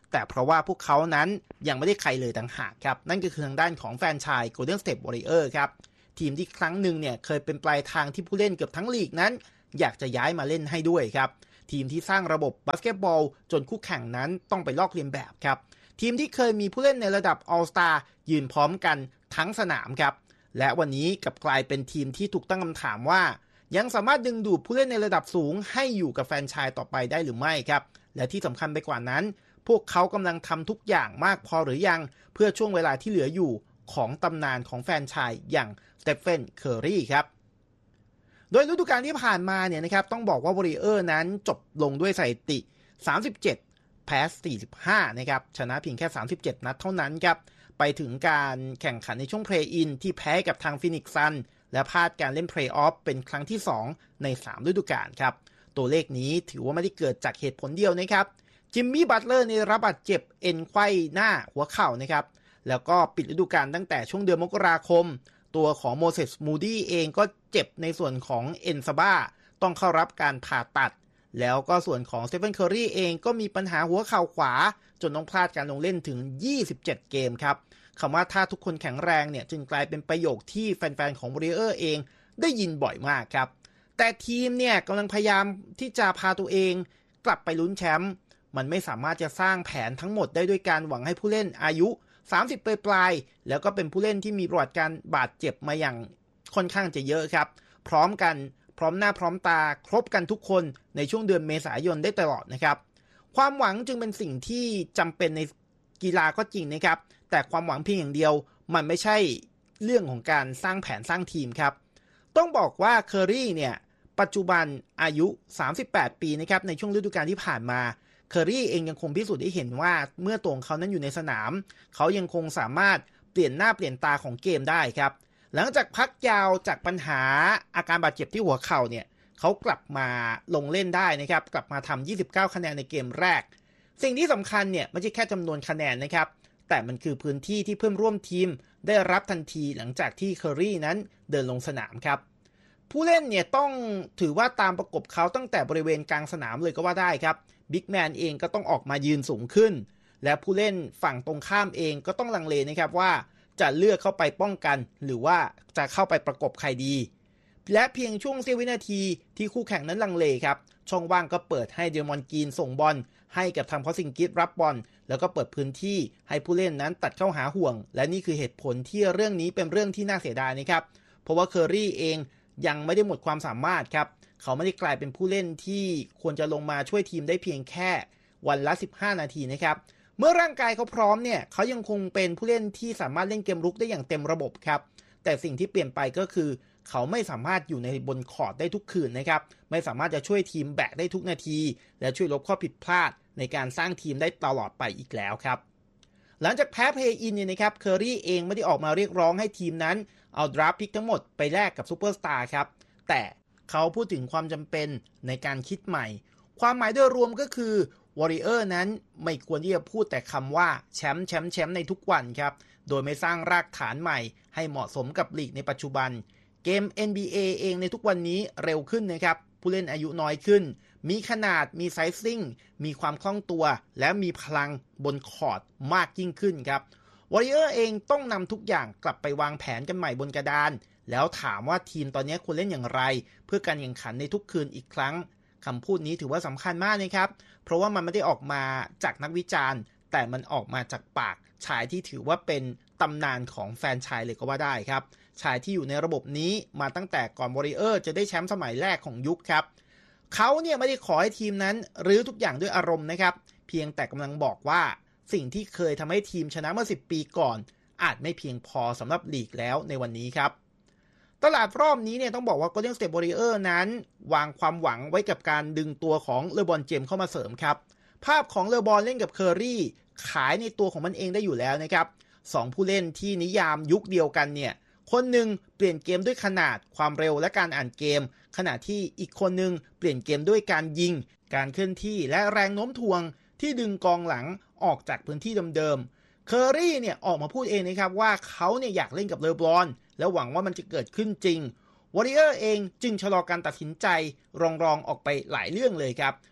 แต่เพราะว่าพวกเขานั้นยังไม่ได้ใครเลยต่างหากครับนั่นก็คือทางด้านของแฟรนไชส์ Golden State Warriors ครับทีมที่ครั้งหนึ่งเนี่ยเคยเป็นปลายทางที่ผู้เล่นเกือบทั้งลีกนั้นอยากจะย้ายมาเล่นให้ด้วยครับทีมที่สร้างระบบบาสเกตบอลจนคู่แข่งนั้นต้องไปลอกเลียนแบบครับทีมที่เคยมีผู้เล่นในระดับ All Star ยืนพร้อมกันทั้งสนามครับและวันนี้กลับกลายเป็นทีมที่ถูกตั้งคำถามว่ายังสามารถดึงดูดผู้เล่นในระดับสูงให้อยู่กับแฟรนไชส์ต่อไปได้หรือไม่ครับและที่สำคัญไปกว่านั้นพวกเขากำลังทำทุกอย่างมากพอหรือยังเพื่อช่วงเวลาที่เหลืออยู่ของตำนานของแฟรนไชส์อย่างสเตฟเฟน เคอร์รีครับโดยฤดูกาลที่ผ่านมาเนี่ยนะครับต้องบอกว่า Warriors นั้นจบลงด้วยสถิติสามสิบเจ็ดแพ้สี่สิบห้านะครับชนะเพียงแค่สามสิบเจ็ดนัดเท่านั้นครับไปถึงการแข่งขันในช่วงเพลย์อินที่แพ้กับทางฟินิกซ์ซันและพลาดการเล่นเพลย์ออฟเป็นครั้งที่สองในสามฤดูกาลครับตัวเลขนี้ถือว่าไม่ได้เกิดจากเหตุผลเดียวนะครับจิมมี่บัตเลอร์ในรับบาดเจ็บเอ็นไขว้หน้าหัวเข่านะครับแล้วก็ปิดฤดูกาลตั้งแต่ช่วงเดือนมกราคมตัวของโมเสส มูดี้เองก็เจ็บในส่วนของเอ็นซาบ้าต้องเข้ารับการผ่าตัดแล้วก็ส่วนของสเตฟเฟน เคอร์รีเองก็มีปัญหาหัวเข่าขวาจนต้องพลาดการลงเล่นถึงยี่สิบเจ็ดเกมครับคำว่าถ้าทุกคนแข็งแรงเนี่ยจึงกลายเป็นประโยคที่แฟนๆของ Warriors เองได้ยินบ่อยมากครับแต่ทีมเนี่ยกำลังพยายามที่จะพาตัวเองกลับไปลุ้นแชมป์มันไม่สามารถจะสร้างแผนทั้งหมดได้ด้วยการหวังให้ผู้เล่นอายุสามสิบปลายๆแล้วก็เป็นผู้เล่นที่มีประวัติการบาดเจ็บมาอย่างค่อนข้างจะเยอะครับพร้อมกันพร้อมหน้าพร้อมตาครบกันทุกคนในช่วงเดือนเมษายนได้ตลอดนะครับความหวังจึงเป็นสิ่งที่จำเป็นในกีฬาก็จริงนะครับแต่ความหวังเพียงอย่างเดียวมันไม่ใช่เรื่องของการสร้างแผนสร้างทีมครับต้องบอกว่าเคอร์รีเนี่ยปัจจุบันอายุสามสิบแปดปีนะครับในช่วงฤดูกาลที่ผ่านมาเคอร์รีเองยังคงพิสูจน์ได้เห็นว่าเมื่อตัวเขานั้นอยู่ในสนามเขายังคงสามารถเปลี่ยนหน้าเปลี่ยนตาของเกมได้ครับหลังจากพักยาวจากปัญหาอาการบาดเจ็บที่หัวเข่าเนี่ยเขากลับมาลงเล่นได้นะครับกลับมาทำยี่สิบเก้าคะแนนในเกมแรกสิ่งที่สำคัญเนี่ยไม่ใช่แค่จำนวนคะแนนนะครับแต่มันคือพื้นที่ที่เพื่อนร่วมทีมได้รับทันทีหลังจากที่เคอร์รีนั้นเดินลงสนามครับผู้เล่นเนี่ยต้องถือว่าตามประกบเขาตั้งแต่บริเวณกลางสนามเลยก็ว่าได้ครับบิ๊กแมนเองก็ต้องออกมายืนสูงขึ้นและผู้เล่นฝั่งตรงข้ามเองก็ต้องลังเลนะครับว่าจะเลือกเข้าไปป้องกันหรือว่าจะเข้าไปประกบใครดีและเพียงช่วงเสี้ยววินาทีที่คู่แข่งนั้นลังเลครับช่องว่างก็เปิดให้เดมอนกรีนส่งบอลให้กับทางพอสซิงกิสรับบอลแล้วก็เปิดพื้นที่ให้ผู้เล่นนั้นตัดเข้าหาห่วงและนี่คือเหตุผลที่เรื่องนี้เป็นเรื่องที่น่าเสียดายนะครับเพราะว่าเคอร์รีเองยังไม่ได้หมดความสามารถครับเขาไม่ได้กลายเป็นผู้เล่นที่ควรจะลงมาช่วยทีมได้เพียงแค่วันละสิบห้านาทีนะครับเมื่อร่างกายเขาพร้อมเนี่ยเขายังคงเป็นผู้เล่นที่สามารถเล่นเกมรุกได้อย่างเต็มระบบครับแต่สิ่งที่เปลี่ยนไปก็คือเขาไม่สามารถอยู่ในบนคอร์ตได้ทุกคืนนะครับไม่สามารถจะช่วยทีมแบกได้ทุกนาทีและช่วยลบข้อผิดพลาดในการสร้างทีมได้ตลอดไปอีกแล้วครับหลังจากแพ้เพลย์อินเนี่ยนะครับเคอร์รีเองไม่ได้ออกมาเรียกร้องให้ทีมนั้นเอาดราฟต์พิกทั้งหมดไปแลกกับซูเปอร์สตาร์ครับแต่เขาพูดถึงความจำเป็นในการคิดใหม่ความหมายโดยรวมก็คือ Warriors นั้นไม่ควรที่จะพูดแต่คำว่าแชมป์แชมป์แชมป์ในทุกวันครับโดยไม่สร้างรากฐานใหม่ให้เหมาะสมกับลีกในปัจจุบันเกม เอ็น บี เอ เองในทุกวันนี้เร็วขึ้นนะครับผู้เล่นอายุน้อยขึ้นมีขนาดมีไซซิ่งมีความคล่องตัวและมีพลังบนคอร์ตมากยิ่งขึ้นครับ Warriors เองต้องนำทุกอย่างกลับไปวางแผนกันใหม่บนกระดานแล้วถามว่าทีมตอนนี้ควรเล่นอย่างไรเพื่อการแข่งขันในทุกคืนอีกครั้งคำพูดนี้ถือว่าสำคัญมากนะครับเพราะว่ามันไม่ได้ออกมาจากนักวิจารณ์แต่มันออกมาจากปากชายที่ถือว่าเป็นตำนานของแฟรนไชส์เลยก็ว่าได้ครับชายที่อยู่ในระบบนี้มาตั้งแต่ก่อน Warriors จะได้แชมป์สมัยแรกของยุคครับเขาเนี่ยไม่ได้ขอให้ทีมนั้นรื้อทุกอย่างด้วยอารมณ์นะครับเพียงแต่กำลังบอกว่าสิ่งที่เคยทำให้ทีมชนะเมื่อสิบปีก่อนอาจไม่เพียงพอสำหรับลีกแล้วในวันนี้ครับตลาดรอบนี้เนี่ยต้องบอกว่า Golden State Warriors นั้นวางความหวังไว้กับการดึงตัวของเลบรอนเจมส์เข้ามาเสริมครับภาพของเลบรอนเล่นกับเคอร์รีขายในตัวของมันเองได้อยู่แล้วนะครับสองผู้เล่นที่นิยามยุคเดียวกันเนี่ยคนหนึ่งเปลี่ยนเกมด้วยขนาดความเร็วและการอ่านเกมขณะที่อีกคนหนึ่งเปลี่ยนเกมด้วยการยิงการเคลื่อนที่และแรงโน้มถ่วงที่ดึงกองหลังออกจากพื้นที่เดิมๆเคอร์รีเนี่ยออกมาพูดเองนะครับว่าเขาเนี่ยอยากเล่นกับเลบรอนและหวังว่ามันจะเกิดขึ้นจริง Warriors เองจึงชะลอการตัดสินใจรองๆออกไปหลายเรื่องเลยครับ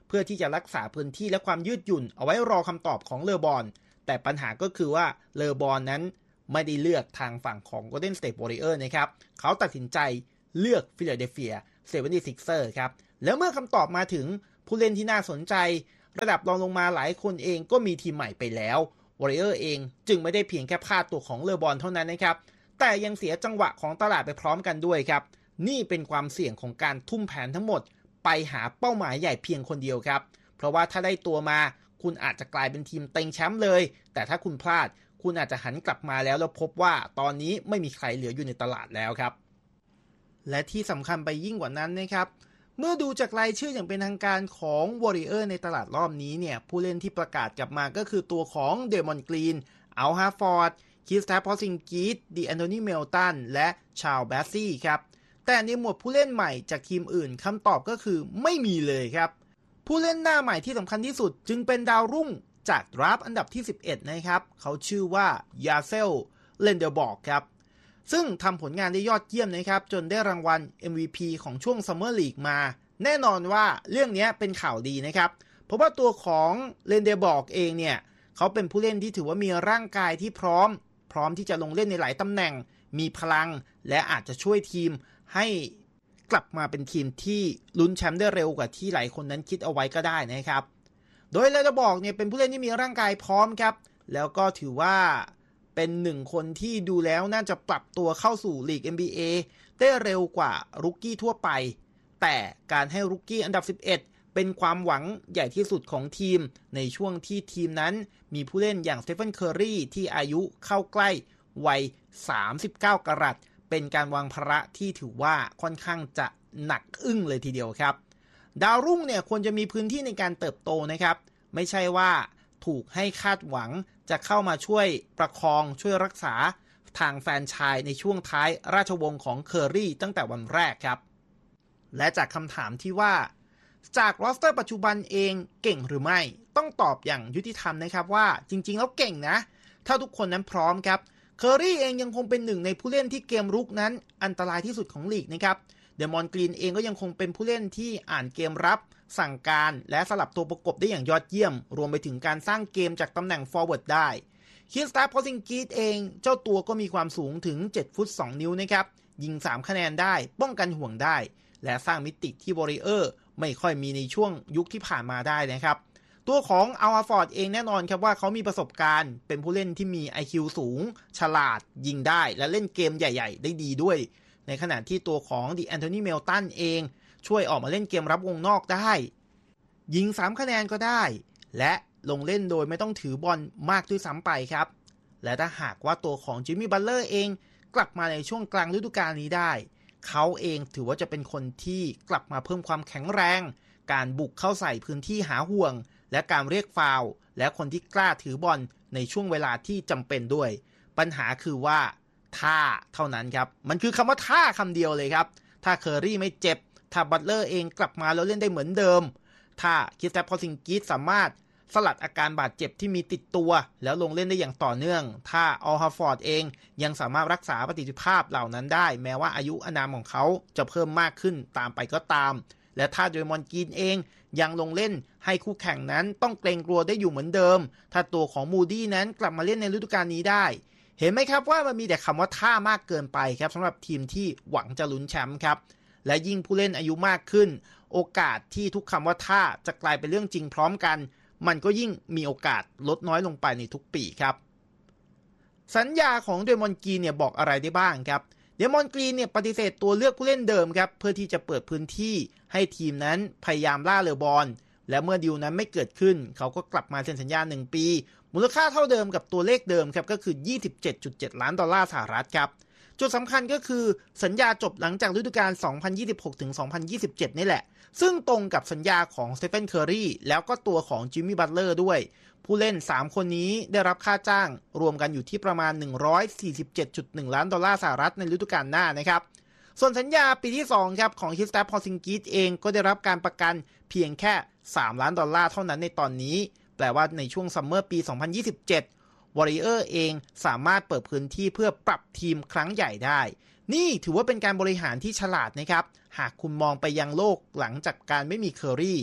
เพื่อที่จะรักษาพื้นที่และความยืดหยุ่นเอาไว้รอคำตอบของเลอบอนแต่ปัญหาก็คือว่าเลอบอนนั้นไม่ได้เลือกทางฝั่งของ Golden State Warriors นะครับเขาตัดสินใจเลือก Philadelphia เซเวนตี้ซิกเซอร์ ครับแล้วเมื่อคำตอบมาถึงผู้เล่นที่น่าสนใจระดับรองลงมาหลายคนเองก็มีทีมใหม่ไปแล้ว Warriors เองจึงไม่ได้เพียงแค่พลาดตัวของเลอบอนเท่านั้นนะครับแต่ยังเสียจังหวะของตลาดไปพร้อมกันด้วยครับนี่เป็นความเสี่ยงของการทุ่มแผนทั้งหมดไปหาเป้าหมายใหญ่เพียงคนเดียวครับเพราะว่าถ้าได้ตัวมาคุณอาจจะกลายเป็นทีมเต็งแชมป์เลยแต่ถ้าคุณพลาดคุณอาจจะหันกลับมาแล้วแล้วพบว่าตอนนี้ไม่มีใครเหลืออยู่ในตลาดแล้วครับและที่สำคัญไปยิ่งกว่านั้นนะครับเมื่อดูจากรายชื่ออย่างเป็นทางการของ Warrior ในตลาดรอบนี้เนี่ยผู้เล่นที่ประกาศกลับมาก็คือตัวของเดมอนกรีนอัลฮาฟอร์ดคริสแตปพอซิงกิสดิแอนโทนีเมลตันและชาร์ลแบสซี่ครับแต่ในหมวดผู้เล่นใหม่จากทีมอื่นคำตอบก็คือไม่มีเลยครับผู้เล่นหน้าใหม่ที่สำคัญที่สุดจึงเป็นดาวรุ่งจากดราฟต์อันดับที่สิบเอ็ดนะครับเขาชื่อว่ายาเซลเลนเดอร์บอร์กครับซึ่งทำผลงานได้ยอดเยี่ยมนะครับจนได้รางวัล เอ็ม วี พี ของช่วงซัมเมอร์ลีกมาแน่นอนว่าเรื่องนี้เป็นข่าวดีนะครับเพราะว่าตัวของเลนเดอร์บอร์กเองเนี่ยเขาเป็นผู้เล่นที่ถือว่ามีร่างกายที่พร้อมพร้อมที่จะลงเล่นในหลายตำแหน่งมีพลังและอาจจะช่วยทีมให้กลับมาเป็นทีมที่ลุ้นแชมป์ได้เร็วกว่าที่หลายคนนั้นคิดเอาไว้ก็ได้นะครับโดยเลนเดอร์บอร์กเนี่ยเป็นผู้เล่นที่มีร่างกายพร้อมครับแล้วก็ถือว่าเป็นหนึ่งคนที่ดูแล้วน่าจะปรับตัวเข้าสู่ลีก เอ็น บี เอ ได้เร็วกว่ารุกกี้ทั่วไปแต่การให้รุกกี้อันดับสิบเอ็ดเป็นความหวังใหญ่ที่สุดของทีมในช่วงที่ทีมนั้นมีผู้เล่นอย่างสเตฟานเคอร์รีที่อายุเข้าใกล้วัยสามสิบเก้ากรัตเป็นการวางภาระที่ถือว่าค่อนข้างจะหนักอึ้งเลยทีเดียวครับดาวรุ่งเนี่ยควรจะมีพื้นที่ในการเติบโตนะครับไม่ใช่ว่าถูกให้คาดหวังจะเข้ามาช่วยประคองช่วยรักษาทางแฟรนไชส์ในช่วงท้ายราชวงศ์ของเคอร์รีตั้งแต่วันแรกครับและจากคำถามที่ว่าจากโรสเตอร์ปัจจุบันเองเก่งหรือไม่ต้องตอบอย่างยุติธรรมนะครับว่าจริงๆแล้วเก่งนะถ้าทุกคนนั้นพร้อมครับเคอร์รีเองยังคงเป็นหนึ่งในผู้เล่นที่เกมรุกนั้นอันตรายที่สุดของลีกนะครับเดมอนกรีนเองก็ยังคงเป็นผู้เล่นที่อ่านเกมรับสั่งการและสลับตัวประกบได้อย่างยอดเยี่ยมรวมไปถึงการสร้างเกมจากตำแหน่งฟอร์เวิร์ดได้คริสตาพอซิงกีสเองเจ้าตัวก็มีความสูงถึงเจ็ดฟุตสองนิ้วนะครับยิงสามคะแนนได้ป้องกันห่วงได้และสร้างมิติที่วอริเออร์ไม่ค่อยมีในช่วงยุคที่ผ่านมาได้นะครับตัวของอัลฮาฟอร์ดเองแน่นอนครับว่าเขามีประสบการณ์เป็นผู้เล่นที่มี ไอ คิว สูงฉลาดยิงได้และเล่นเกมใหญ่ๆได้ดีด้วยในขณะที่ตัวของดิแอนโทนีเมลตันเองช่วยออกมาเล่นเกมรับวงนอกได้ยิงสามคะแนนก็ได้และลงเล่นโดยไม่ต้องถือบอลมากด้วยซ้ำไปครับและถ้าหากว่าตัวของจิมมี่บัตเลอร์เองกลับมาในช่วงกลางฤดูกาลนี้ได้เขาเองถือว่าจะเป็นคนที่กลับมาเพิ่มความแข็งแรงการบุกเข้าใส่พื้นที่หาห่วงและการเรียกฟาวล์และคนที่กล้าถือบอลในช่วงเวลาที่จำเป็นด้วยปัญหาคือว่าท่าเท่านั้นครับมันคือคำว่าท่าคำเดียวเลยครับถ้าเคอร์รี่ไม่เจ็บถ้าบัตเลอร์เองกลับมาแล้วเล่นได้เหมือนเดิมถ้าคริสแตปพอซิงกิสสามารถสลัดอาการบาดเจ็บที่มีติดตัวแล้วลงเล่นได้อย่างต่อเนื่องถ้าอัลฮาฟอร์ดเองยังสามารถรักษาประสิทธิภาพเหล่านั้นได้แม้ว่าอายุอานามของเขาจะเพิ่มมากขึ้นตามไปก็ตามและถ้าเดมอนกรีนเองยังลงเล่นให้คู่แข่งนั้นต้องเกรงกลัวได้อยู่เหมือนเดิมถ้าตัวของมูดี้นั้นกลับมาเล่นในฤดูกาลนี้ได้เห็นไหมครับว่ามันมีแต่คำว่าท่ามากเกินไปครับสำหรับทีมที่หวังจะลุ้นแชมป์ครับและยิ่งผู้เล่นอายุมากขึ้นโอกาสที่ทุกคำว่าท่าจะกลายเป็นเรื่องจริงพร้อมกันมันก็ยิ่งมีโอกาสลดน้อยลงไปในทุกปีครับสัญญาของเดมอนกรีนเนี่ยบอกอะไรได้บ้างครับเดมอนกรีนเนี่ยปฏิเสธตัวเลือกผู้เล่นเดิมครับเพื่อที่จะเปิดพื้นที่ให้ทีมนั้นพยายามล่าเลอบอลและเมื่อดีลนั้นไม่เกิดขึ้นเขาก็กลับมาเซ็นสัญญาหนึ่งปีมูลค่าเท่าเดิมกับตัวเลขเดิมครับก็คือ ยี่สิบเจ็ดจุดเจ็ด ล้านดอลลาร์สหรัฐครับจุดสำคัญก็คือสัญญาจบหลังจากฤดูกาล สองพันยี่สิบหกถึงสองพันยี่สิบเจ็ด นี่แหละซึ่งตรงกับสัญญาของสเตฟานเคอร์รีแล้วก็ตัวของจิมมี่บัตเลอร์ด้วยผู้เล่นสามคนนี้ได้รับค่าจ้างรวมกันอยู่ที่ประมาณ หนึ่งร้อยสี่สิบเจ็ดจุดหนึ่ง ล้านดอลลาร์สหรัฐในฤดูกาลหน้านะครับส่วนสัญญาปีที่สองครับของคริสแตปพอซิงกิสเองก็ได้รับการประกันเพียงแค่สามล้านดอลลาร์เท่านั้นในตอนนี้แปลว่าในช่วงซัมเมอร์ปีสองพันยี่สิบเจ็ดวอริเออร์เองสามารถเปิดพื้นที่เพื่อปรับทีมครั้งใหญ่ได้นี่ถือว่าเป็นการบริหารที่ฉลาดนะครับหากคุณมองไปยังโลกหลังจากการไม่มีเคอร์รี่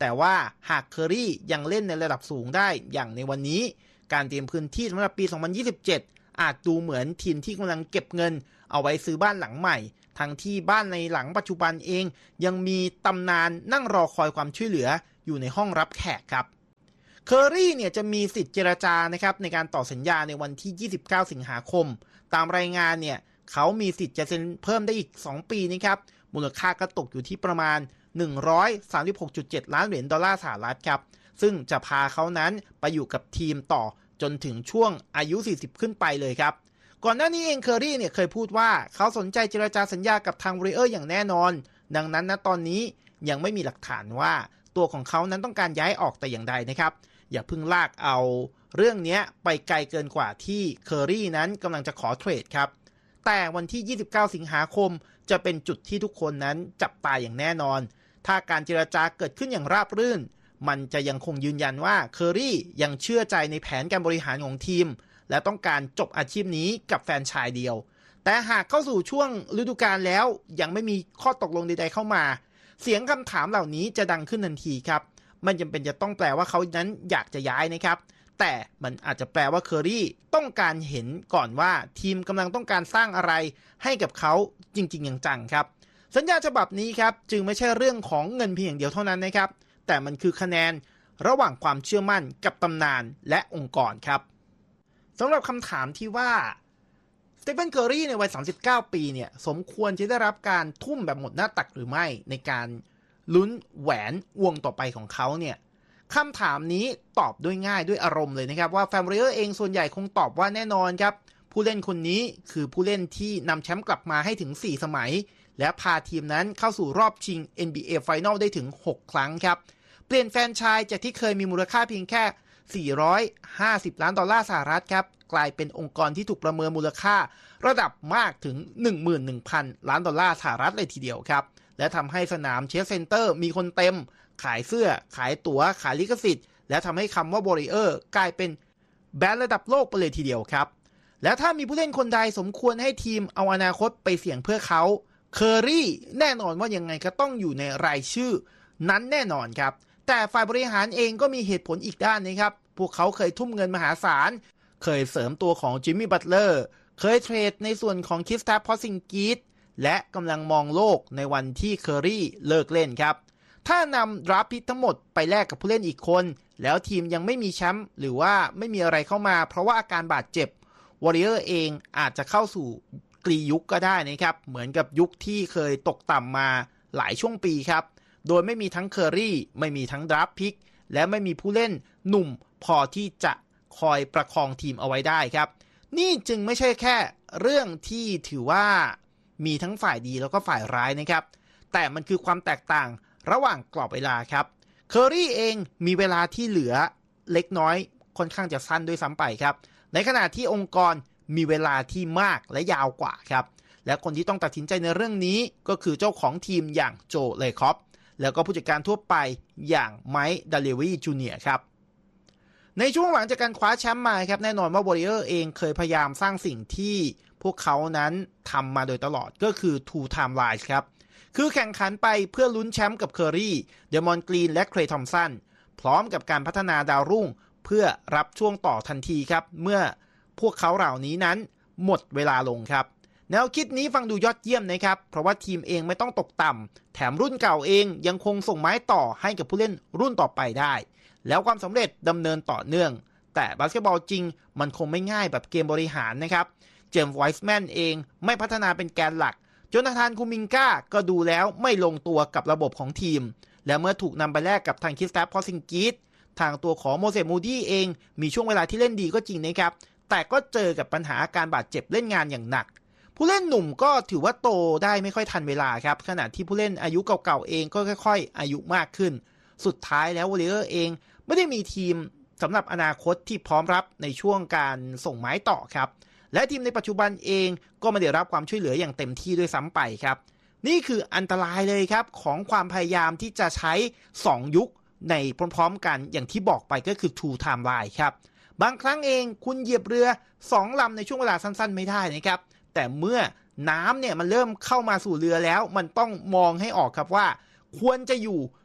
แต่ว่าหากเคอรี่ยังเล่นในระดับสูงได้อย่างในวันนี้การเตรียมพื้นที่สำหรับปีสองพันยี่สิบเจ็ดอาจดูเหมือนทีมที่กำลังเก็บเงินเอาไว้ซื้อบ้านหลังใหม่ทั้งที่บ้านในหลังปัจจุบันเองยังมีตำนานนั่งรอคอยความช่วยเหลืออยู่ในห้องรับแขกครับเคอรี่เนี่ยจะมีสิทธิ์เจรจานะครับในการต่อสัญญาในวันที่ยี่สิบเก้าสิงหาคมตามรายงานเนี่ยเขามีสิทธิ์จะเซ็นเพิ่มได้อีกสองปีนะครับมูลค่าก็ตกอยู่ที่ประมาณหนึ่งร้อยสามสิบหกจุดเจ็ดล้านเหรียญดอลลาร์สหรัฐครับซึ่งจะพาเขานั้นไปอยู่กับทีมต่อจนถึงช่วงอายุสี่สิบขึ้นไปเลยครับก่อนหน้านี้เองเคอรี่เนี่ยเคยพูดว่าเขาสนใจเจรจาสัญญากับทางวอริเออร์อย่างแน่นอนดังนั้นณตอนนี้ยังไม่มีหลักฐานว่าตัวของเขานั้นต้องการย้ายออกแต่อย่างใดนะครับอย่าเพิ่งลากเอาเรื่องนี้ไปไกลเกินกว่าที่เคอรี่นั้นกำลังจะขอเทรดครับแต่วันที่ยี่สิบเก้าสิงหาคมจะเป็นจุดที่ทุกคนนั้นจับตาอย่างแน่นอนถ้าการเจรจาเกิดขึ้นอย่างราบรื่นมันจะยังคงยืนยันว่าเคอรี่ยังเชื่อใจในแผนการบริหารของทีมและต้องการจบอาชีพนี้กับแฟรนไชส์เดียวแต่หากเข้าสู่ช่วงฤดูกาลแล้วยังไม่มีข้อตกลงใดๆเข้ามาเสียงคำถามเหล่านี้จะดังขึ้นทันทีครับมันจำเป็นจะต้องแปลว่าเขานั้นอยากจะย้ายนะครับแต่มันอาจจะแปลว่าเคอรี่ต้องการเห็นก่อนว่าทีมกำลังต้องการสร้างอะไรให้กับเขาจริงๆอย่างจังครับสัญญาฉบับนี้ครับจึงไม่ใช่เรื่องของเงินเพียงอย่างเดียวเท่านั้นนะครับแต่มันคือคะแนนระหว่างความเชื่อมั่นกับตำนานและองค์กรครับสำหรับคำถามที่ว่าสเตฟานเคอรี่ในวัยสามสิบเก้าปีเนี่ยสมควรจะได้รับการทุ่มแบบหมดหน้าตักหรือไม่ในการลุ้นแหวนวงต่อไปของเขาเนี่ยคำถามนี้ตอบด้วยง่ายด้วยอารมณ์เลยนะครับว่าแฟนบริเออร์เองส่วนใหญ่คงตอบว่าแน่นอนครับผู้เล่นคนนี้คือผู้เล่นที่นำแชมป์กลับมาให้ถึงสี่สมัยและพาทีมนั้นเข้าสู่รอบชิง เอ็น บี เอ Final ได้ถึงหกครั้งครับเปลี่ยนแฟรนไชส์จากที่เคยมีมูลค่าเพียงแค่สี่ร้อยห้าสิบล้านดอลลาร์สหรัฐครับกลายเป็นองค์กรที่ถูกประเมินมูลค่าระดับมากถึง หนึ่งหมื่นหนึ่งพัน ล้านดอลลาร์สหรัฐเลยทีเดียวครับและทำให้สนามเชสเซ็นเตอร์มีคนเต็มขายเสื้อขายตั๋วขายลิขสิทธิ์และทำให้คำว่า Warrior กลายเป็นแบรนด์ระดับโลกไปเลยทีเดียวครับและถ้ามีผู้เล่นคนใดสมควรให้ทีมเอาอนาคตไปเสี่ยงเพื่อเขาเคอรี่แน่นอนว่ายังไงก็ต้องอยู่ในรายชื่อนั้นแน่นอนครับแต่ฝ่ายบริหารเองก็มีเหตุผลอีกด้านนะครับพวกเขาเคยทุ่มเงินมหาศาลเคยเสริมตัวของจิมมี่บัตเลอร์เคยเทรดในส่วนของคริสตาฟ พอร์ซิงกิสและกำลังมองโลกในวันที่เคอรี่เลิกเล่นครับถ้านำดราฟต์พิกทั้งหมดไปแลกกับผู้เล่นอีกคนแล้วทีมยังไม่มีแชมป์หรือว่าไม่มีอะไรเข้ามาเพราะว่าอาการบาดเจ็บวอริเออร์เองอาจจะเข้าสู่กรียุคก็ได้นะครับเหมือนกับยุคที่เคยตกต่ำมาหลายช่วงปีครับโดยไม่มีทั้งเคอรี่ไม่มีทั้งดราฟต์พิกและไม่มีผู้เล่นหนุ่มพอที่จะคอยประคองทีมเอาไว้ได้ครับนี่จึงไม่ใช่แค่เรื่องที่ถือว่ามีทั้งฝ่ายดีแล้วก็ฝ่ายร้ายนะครับแต่มันคือความแตกต่างระหว่างกรอบเวลาครับเคอรี่เองมีเวลาที่เหลือเล็กน้อยค่อนข้างจะสั้นด้วยซ้ำไปครับในขณะที่องค์กรมีเวลาที่มากและยาวกว่าครับและคนที่ต้องตัดสินใจในเรื่องนี้ก็คือเจ้าของทีมอย่างโจเลคอปแล้วก็ผู้จัดการทั่วไปอย่างไมค์ดาเลวีจูเนียร์ครับในช่วงหลังจากการคว้าแชมป์มาครับแน่นอนว่าวอริเออร์เองเคยพยายามสร้างสิ่งที่พวกเขานั้นทำมาโดยตลอดก็คือ two timelines ครับคือแข่งขันไปเพื่อลุ้นแชมป์กับเคอรี่เดมอนกรีนและเคลย์ทอมสันพร้อมกับการพัฒนาดาวรุ่งเพื่อรับช่วงต่อทันทีครับเมื่อพวกเขาเหล่านี้นั้นหมดเวลาลงครับแนวคิดนี้ฟังดูยอดเยี่ยมนะครับเพราะว่าทีมเองไม่ต้องตกต่ำแถมรุ่นเก่าเองยังคงส่งไม้ต่อให้กับผู้เล่นรุ่นต่อไปได้แล้วความสำเร็จดำเนินต่อเนื่องแต่บาสเกตบอลจริงมันคงไม่ง่ายแบบเกมบริหารนะครับเจมส์ไวส์แมนเองไม่พัฒนาเป็นแกนหลักโจนาธานคูมิงกาก็ดูแล้วไม่ลงตัวกับระบบของทีมและเมื่อถูกนำไปแลกกับทางคริสตาฟ พอร์ซิงกิสทางตัวของโมเสส มูดี้เองมีช่วงเวลาที่เล่นดีก็จริงนะครับแต่ก็เจอกับปัญหาอาการบาดเจ็บเล่นงานอย่างหนักผู้เล่นหนุ่มก็ถือว่าโตได้ไม่ค่อยทันเวลาครับขณะที่ผู้เล่นอายุเก่าๆเองก็ค่อยๆอายุมากขึ้นสุดท้ายแล้ววอริเออร์เองไม่ได้มีทีมสำหรับอนาคตที่พร้อมรับในช่วงการส่งไม้ต่อครับและทีมในปัจจุบันเองก็ไม่ได้รับความช่วยเหลืออย่างเต็มที่ด้วยซ้ำไปครับนี่คืออันตรายเลยครับของความพยายามที่จะใช้สองยุคในพร้อมๆกันอย่างที่บอกไปก็คือ two timeline ครับบางครั้งเองคุณเหยียบเรือสองลำในช่วงเวลาสั้นๆไม่ได้นะครับแต่เมื่อน้ำเนี่ยมันเริ่มเข้ามาสู่เรือแล้วมันต้องมองให้ออกครับว่าควรจะอยู่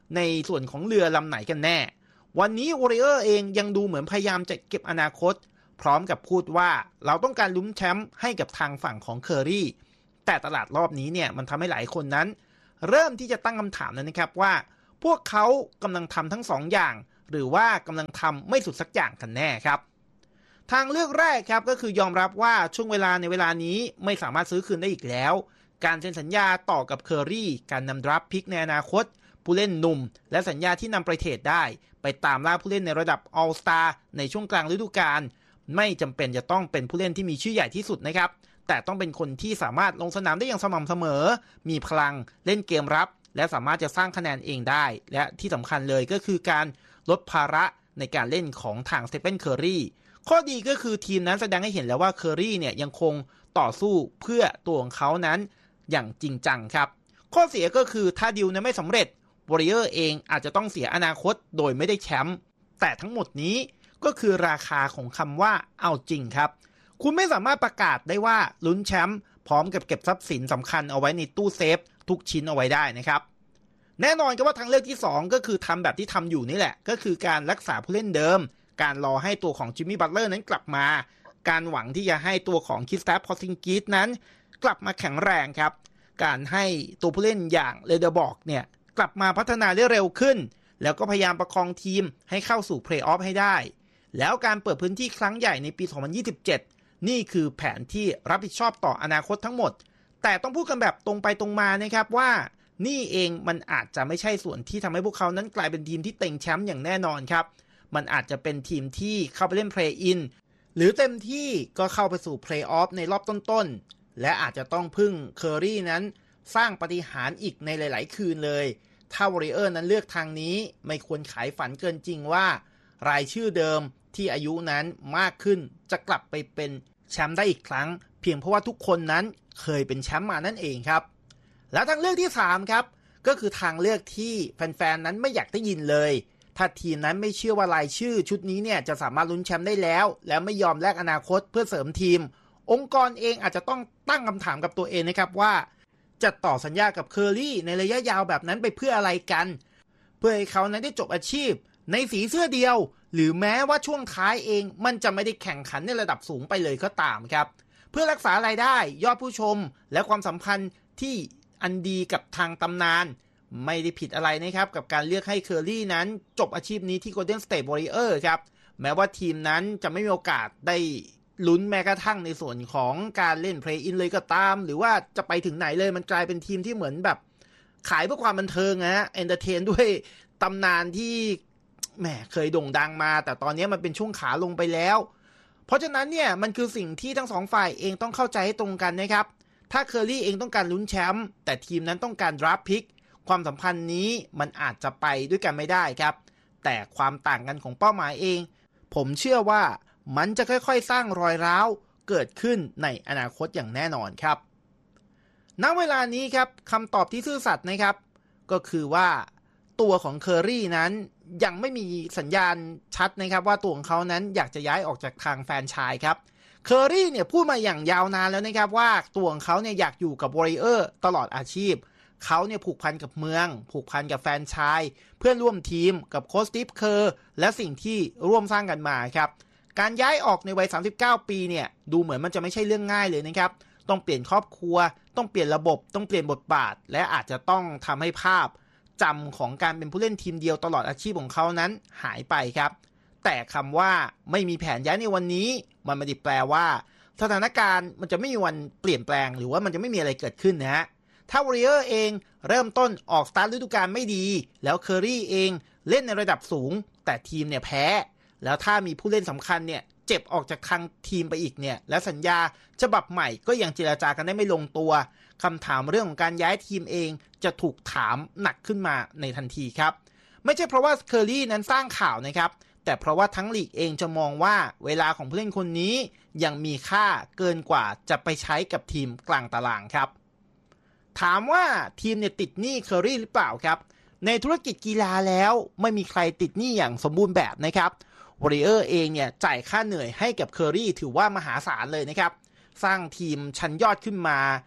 ในส่วนของเรือลำไหนกันแน่วันนี้ Warrior เองยังดูเหมือนพยายามจะเก็บอนาคตพร้อมกับพูดว่าเราต้องการลุ้นแชมป์ให้กับทางฝั่งของเคอรี่แต่ตลาดรอบนี้เนี่ยมันทำให้หลายคนนั้นเริ่มที่จะตั้งคำถามแล้วนะครับว่าพวกเขากำลังทำทั้งสองอย่างหรือว่ากำลังทำไม่สุดสักอย่างกันแน่ครับทางเลือกแรกครับก็คือยอมรับว่าช่วงเวลาในเวลานี้ไม่สามารถซื้อคืนได้อีกแล้วการเซ็นสัญญาต่อกับเคอรี่การนำดราฟต์พิกในอนาคตผู้เล่นหนุ่มและสัญญาที่นำไปเทรดได้ไปตามล่าผู้เล่นในระดับ All Star ในช่วงกลางฤดูกาลไม่จำเป็นจะต้องเป็นผู้เล่นที่มีชื่อใหญ่ที่สุดนะครับแต่ต้องเป็นคนที่สามารถลงสนามได้อย่างสม่ำเสมอมีพลังเล่นเกมรับและสามารถจะสร้างคะแนนเองได้และที่สำคัญเลยก็คือการลดภาระในการเล่นของทางสเตเฟน เคอร์รีข้อดีก็คือทีมนั้นแสดงให้เห็นแล้วว่าเคอร์รีเนี่ยยังคงต่อสู้เพื่อตัวของเขานั้นอย่างจริงจังครับข้อเสียก็คือถ้าดีลนั้นไม่สำเร็จ Warrior เองอาจจะต้องเสียอนาคตโดยไม่ได้แชมป์แต่ทั้งหมดนี้ก็คือราคาของคำว่าเอาจริงครับคุณไม่สามารถประกาศได้ว่าลุ้นแชมป์พร้อมกับเก็บทรัพย์สินสำคัญเอาไว้ในตู้เซฟทุกชิ้นเอาไว้ได้นะครับแน่นอนก็ว่าทางเลือกที่สองก็คือทำแบบที่ทำอยู่นี่แหละก็คือการรักษาผู้เล่นเดิมการรอให้ตัวของจิมมี่บัตเลอร์นั้นกลับมาการหวังที่จะให้ตัวของคริสแตฟ พอซิงกิสนั้นกลับมาแข็งแรงครับการให้ตัวผู้เล่นอย่างเรเดอร์บอกเนี่ยกลับมาพัฒนาได้เร็วขึ้นแล้วก็พยายามประคองทีมให้เข้าสู่เพลย์ออฟให้ได้แล้วการเปิดพื้นที่ครั้งใหญ่ในปีสองพันยี่สิบเจ็ดนี่คือแผนที่รับผิดชอบต่ออนาคตทั้งหมดแต่ต้องพูดกันแบบตรงไปตรงมานะครับว่านี่เองมันอาจจะไม่ใช่ส่วนที่ทำให้พวกเขานั้นกลายเป็นทีมที่เต็งแชมป์อย่างแน่นอนครับมันอาจจะเป็นทีมที่เข้าไปเล่นเพลย์อินหรือเต็มที่ก็เข้าไปสู่เพลย์ออฟในรอบต้นๆและอาจจะต้องพึ่งเคอรี่นั้นสร้างปาฏิหาริย์อีกในหลายๆคืนเลยถ้า Warrior นั้นเลือกทางนี้ไม่ควรขายฝันเกินจริงว่ารายชื่อเดิมที่อายุนั้นมากขึ้นจะกลับไปเป็นแชมป์ได้อีกครั้งเพียงเพราะว่าทุกคนนั้นเคยเป็นแชมป์มานั่นเองครับและทางเลือกที่สามครับก็คือทางเลือกที่แฟนๆนั้นไม่อยากได้ยินเลยถ้าทีมนั้นไม่เชื่อว่ารายชื่อชุดนี้เนี่ยจะสามารถลุ้นแชมป์ได้แล้วแล้วไม่ยอมแลกอนาคตเพื่อเสริมทีมองค์กรเองอาจจะต้องตั้งคำถามกับตัวเองนะครับว่าจะต่อสัญญากับเคอรี่ในระยะยาวแบบนั้นไปเพื่ออะไรกันเพื่อให้เขานั้นได้จบอาชีพในสีเสื้อเดียวหรือแม้ว่าช่วงท้ายเองมันจะไม่ได้แข่งขันในระดับสูงไปเลยก็ตามครับเพื่อรักษารายได้ยอดผู้ชมและความสัมพันธ์ที่อันดีกับทางตำนานไม่ได้ผิดอะไรนะครับกับการเลือกให้เคอรี่นั้นจบอาชีพนี้ที่ Golden State Warrior ครับแม้ว่าทีมนั้นจะไม่มีโอกาสได้ลุ้นแม้กระทั่งในส่วนของการเล่นเพลย์อินเลยก็ตามหรือว่าจะไปถึงไหนเลยมันกลายเป็นทีมที่เหมือนแบบขายเพื่อความบันเทิงนะฮะเอนเตอร์เทนด้วยตำนานที่แหมเคยโด่งดังมาแต่ตอนนี้มันเป็นช่วงขาลงไปแล้วเพราะฉะนั้นเนี่ยมันคือสิ่งที่ทั้งสองฝ่ายเองต้องเข้าใจให้ตรงกันนะครับถ้าเคอรี่เองต้องการลุ้นแชมป์แต่ทีมนั้นต้องการดราฟต์พิกความสัมพันธ์นี้มันอาจจะไปด้วยกันไม่ได้ครับแต่ความต่างกันของเป้าหมายเองผมเชื่อว่ามันจะค่อยๆสร้างรอยร้าวเกิดขึ้นในอนาคตอย่างแน่นอนครับณเวลานี้ครับคำตอบที่ซื่อสัตย์นะครับก็คือว่าตัวของเคอรี่นั้นยังไม่มีสัญญาณชัดนะครับว่าตัวของเขานั้นอยากจะย้ายออกจากทางแฟรนไชส์ครับเคอรี่เนี่ยพูดมาอย่างยาวนานแล้วนะครับว่าตัวของเขาเนี่ยอยากอยู่กับ Warrior ตลอดอาชีพเขาเนี่ยผูกพันกับเมืองผูกพันกับแฟรนไชส์เพื่อนร่วมทีมกับโค้ชสตีฟเคอร์และสิ่งที่ร่วมสร้างกันมาครับการย้ายออกในวัยสามสิบเก้าปีเนี่ยดูเหมือนมันจะไม่ใช่เรื่องง่ายเลยนะครับต้องเปลี่ยนครอบครัวต้องเปลี่ยนระบบต้องเปลี่ยนบทบาทและอาจจะต้องทำให้ภาพจำของการเป็นผู้เล่นทีมเดียวตลอดอาชีพของเขานั้นหายไปครับแต่คำว่าไม่มีแผนย้ายในวันนี้มันไม่ได้แปลว่าสถานการณ์มันจะไม่มีวันเปลี่ยนแปลงหรือว่ามันจะไม่มีอะไรเกิดขึ้นนะฮะถ้า Warrior เองเริ่มต้นออกสตาร์ทฤดูกาลไม่ดีแล้วเคอรี่เองเล่นในระดับสูงแต่ทีมเนี่ยแพ้แล้วถ้ามีผู้เล่นสำคัญเนี่ยเจ็บออกจากทางทีมไปอีกเนี่ยและสัญญาฉบับใหม่ก็ยังเจรจากันได้ไม่ลงตัวคำถามเรื่องของการย้ายทีมเองจะถูกถามหนักขึ้นมาในทันทีครับไม่ใช่เพราะว่าเคอรี่นั้นสร้างข่าวนะครับแต่เพราะว่าทั้งลีกเองจะมองว่าเวลาของผู้เล่นคนนี้ยังมีค่าเกินกว่าจะไปใช้กับทีมกลางตารางครับถามว่าทีมเนี่ยติดหนี้เคอรี่หรือเปล่าครับในธุรกิจกีฬาแล้วไม่มีใครติดหนี้อย่างสมบูรณ์แบบนะครับWarrior เองเนี่ยจ่ายค่าเหนื่อยให้กับเคอรี่ถือว่ามหาศาลเลยนะครับสร้างทีมชั้นยอดขึ้นมา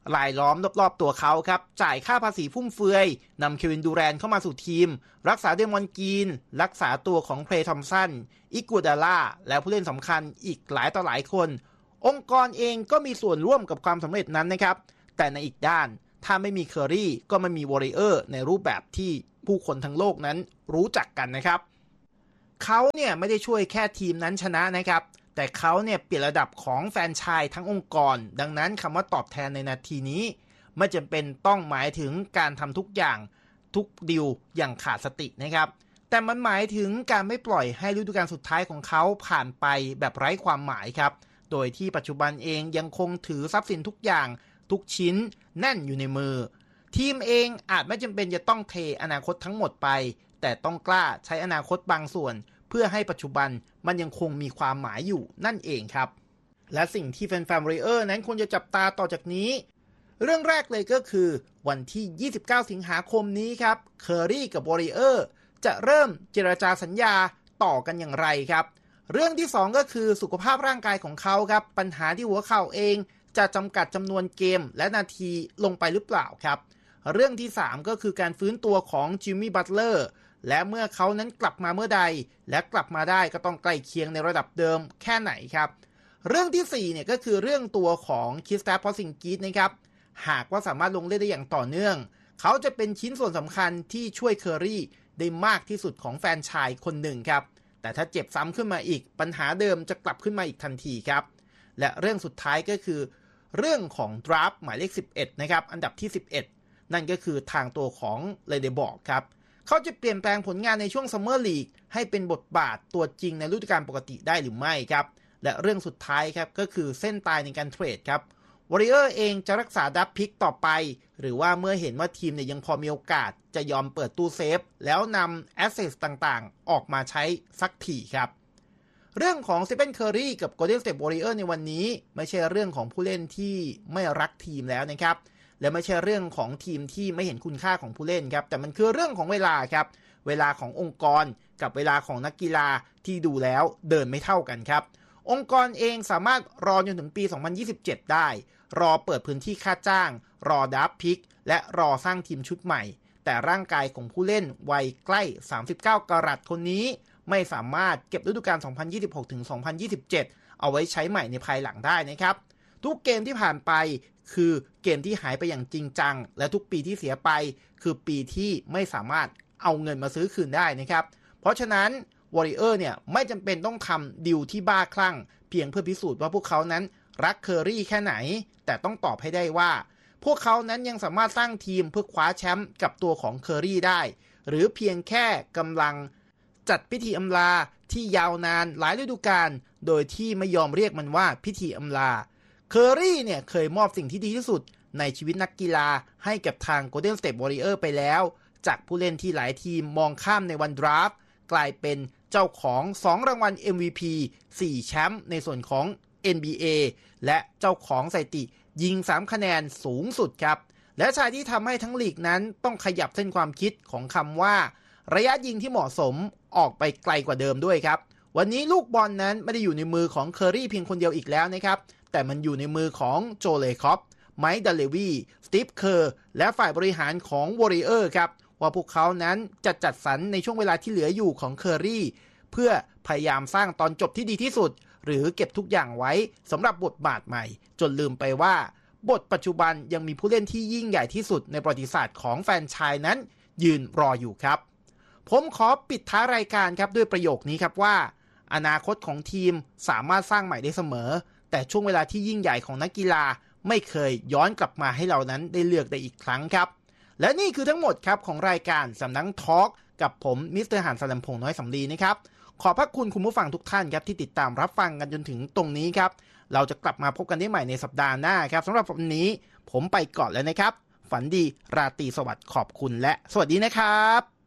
รายล้อมรอบๆตัวเขาครับจ่ายค่าภาษีฟุ่มเฟือยนำเควินดูแรนเข้ามาสู่ทีมรักษาเดมอนกีนรักษาตัวของเพลย์ทอมสันอิกูดาล่าและผู้เล่นสำคัญอีกหลายต่อหลายคนองค์กรเองก็มีส่วนร่วมกับความสำเร็จนั้นนะครับแต่ในอีกด้านถ้าไม่มีเคอรี่ก็ไม่มีวอริเออร์ในรูปแบบที่ผู้คนทั้งโลกนั้นรู้จักกันนะครับเขาเนี่ยไม่ได้ช่วยแค่ทีมนั้นชนะนะครับแต่เขาเนี่ยเปลี่ยนระดับของแฟรนไชส์ทั้งองค์กรดังนั้นคำว่าตอบแทนในนาทีนี้ไม่จำเป็นต้องหมายถึงการทำทุกอย่างทุกดีลอย่างขาดสตินะครับแต่มันหมายถึงการไม่ปล่อยให้ฤดูกาลสุดท้ายของเขาผ่านไปแบบไร้ความหมายครับโดยที่ปัจจุบันเองยังคงถือทรัพย์สินทุกอย่างทุกชิ้นแน่นอยู่ในมือทีมเองอาจไม่จำเป็นจะต้องเทอนาคตทั้งหมดไปแต่ต้องกล้าใช้อนาคตบางส่วนเพื่อให้ปัจจุบันมันยังคงมีความหมายอยู่นั่นเองครับและสิ่งที่แฟนๆ Warriors นั้นควรจะจับตาต่อจากนี้เรื่องแรกเลยก็คือวันที่ยี่สิบเก้าสิงหาคมนี้ครับเคอรี่กับ Warriors จะเริ่มเจรจาสัญญาต่อกันอย่างไรครับเรื่องที่สองก็คือสุขภาพร่างกายของเขาครับปัญหาที่หัวเข่าเองจะจำกัดจำนวนเกมและนาทีลงไปหรือเปล่าครับเรื่องที่สามก็คือการฟื้นตัวของจิมมี่บัตเลอร์และเมื่อเขานั้นกลับมาเมื่อใดและกลับมาได้ก็ต้องใกล้เคียงในระดับเดิมแค่ไหนครับเรื่องที่สี่เนี่ยก็คือเรื่องตัวของคริสตาฟ พอร์ซิงกิสนะครับหากว่าสามารถลงเล่นได้อย่างต่อเนื่องเขาจะเป็นชิ้นส่วนสำคัญที่ช่วยเคอรี่ได้มากที่สุดของแฟนชายคนหนึ่งครับแต่ถ้าเจ็บซ้ำขึ้นมาอีกปัญหาเดิมจะกลับขึ้นมาอีกทันทีครับและเรื่องสุดท้ายก็คือเรื่องของดราฟต์หมายเลขสิบเอ็ดนะครับอันดับที่สิบเอ็ดนั่นก็คือทางตัวของเลเดบอร์กครับเขาจะเปลี่ยนแปลงผลงานในช่วงซัมเมอร์ลีกให้เป็นบทบาทตัวจริงในฤดูกาลปกติได้หรือไม่ครับและเรื่องสุดท้ายครับก็คือเส้นตายในการเทรดครับวอริเออร์เองจะรักษาดับพิกต่อไปหรือว่าเมื่อเห็นว่าทีมเนี่ยยังพอมีโอกาสจะยอมเปิดตู้เซฟแล้วนำแอสเซทต่างๆออกมาใช้สักทีครับเรื่องของสตีเฟน เคอร์รีกับ Golden State Warriors ในวันนี้ไม่ใช่เรื่องของผู้เล่นที่ไม่รักทีมแล้วนะครับและไม่ใช่เรื่องของทีมที่ไม่เห็นคุณค่าของผู้เล่นครับแต่มันคือเรื่องของเวลาครับเวลาขององค์กรกับเวลาของนักกีฬาที่ดูแล้วเดินไม่เท่ากันครับองค์กรเองสามารถรอจนถึงปีสองพันยี่สิบเจ็ดได้รอเปิดพื้นที่ค่าจ้างรอดับพิกและรอสร้างทีมชุดใหม่แต่ร่างกายของผู้เล่นวัยใกล้สามสิบเก้ากรัตคนนี้ไม่สามารถเก็บฤดูกาลสองพันยี่สิบหกถึงสองพันยี่สิบเจ็ดเอาไว้ใช้ใหม่ในภายหลังได้นะครับทุกเกมที่ผ่านไปคือเกมที่หายไปอย่างจริงจังและทุกปีที่เสียไปคือปีที่ไม่สามารถเอาเงินมาซื้อคืนได้นะครับเพราะฉะนั้น Warrior เนี่ยไม่จำเป็นต้องทำดีลที่บ้าคลั่งเพียงเพื่อพิสูจน์ว่าพวกเขานั้นรักเคอรี่แค่ไหนแต่ต้องตอบให้ได้ว่าพวกเขานั้นยังสามารถสร้างทีมเพื่อคว้าแชมป์กับตัวของเคอรี่ได้หรือเพียงแค่กำลังจัดพิธีอำลาที่ยาวนานหลายฤดูกาลโดยที่ไม่ยอมเรียกมันว่าพิธีอำลาเคอรี่เนี่ยเคยมอบสิ่งที่ดีที่สุดในชีวิตนักกีฬาให้กับทาง Golden State Warriors ไปแล้วจากผู้เล่นที่หลายทีมมองข้ามในวันดราฟต์กลายเป็นเจ้าของสองรางวัล เอ็ม วี พี สี่แชมป์ในส่วนของ เอ็น บี เอ และเจ้าของสถิติยิงสามคะแนนสูงสุดครับและชายที่ทำให้ทั้งลีกนั้นต้องขยับเส้นความคิดของคำว่าระยะยิงที่เหมาะสมออกไปไกลกว่าเดิมด้วยครับวันนี้ลูกบอล น, นั้นไม่ได้อยู่ในมือของเคอรี่เพียงคนเดียวอีกแล้วนะครับแต่มันอยู่ในมือของโจเลคอปไมค์ดัลเลวีสตีฟเคอร์และฝ่ายบริหารของ Warriors ครับว่าพวกเขานั้นจะจัดสรรในช่วงเวลาที่เหลืออยู่ของเคอรี่เพื่อพยายามสร้างตอนจบที่ดีที่สุดหรือเก็บทุกอย่างไว้สำหรับบทบาทใหม่จนลืมไปว่าบทปัจจุบันยังมีผู้เล่นที่ยิ่งใหญ่ที่สุดในประวัติศาสตร์ของแฟรนไชส์นั้นยืนรออยู่ครับผมขอปิดท้ายรายการครับด้วยประโยคนี้ครับว่าอนาคตของทีมสามารถสร้างใหม่ได้เสมอแต่ช่วงเวลาที่ยิ่งใหญ่ของนักกีฬาไม่เคยย้อนกลับมาให้เรานั้นได้เลือกได้อีกครั้งครับและนี่คือทั้งหมดครับของรายการสำนักทอล์กกับผมมิสเตอร์หานสลัมพงษ์น้อยสำลีนะครับขอบพระคุณคุณผู้ฟังทุกท่านครับที่ติดตามรับฟังกันจนถึงตรงนี้ครับเราจะกลับมาพบกันได้ใหม่ในสัปดาห์หน้าครับสำหรับวันนี้ผมไปก่อนแล้วนะครับฝันดีราตรีสวัสดิ์ขอบคุณและสวัสดีนะครับ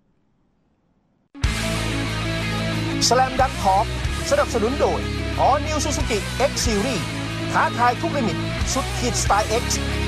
Slam Dunk Talk สนับสนุนโดย All New Suzuki X Series ท้าทายทุกลิมิตสุดขีดสไตล์ X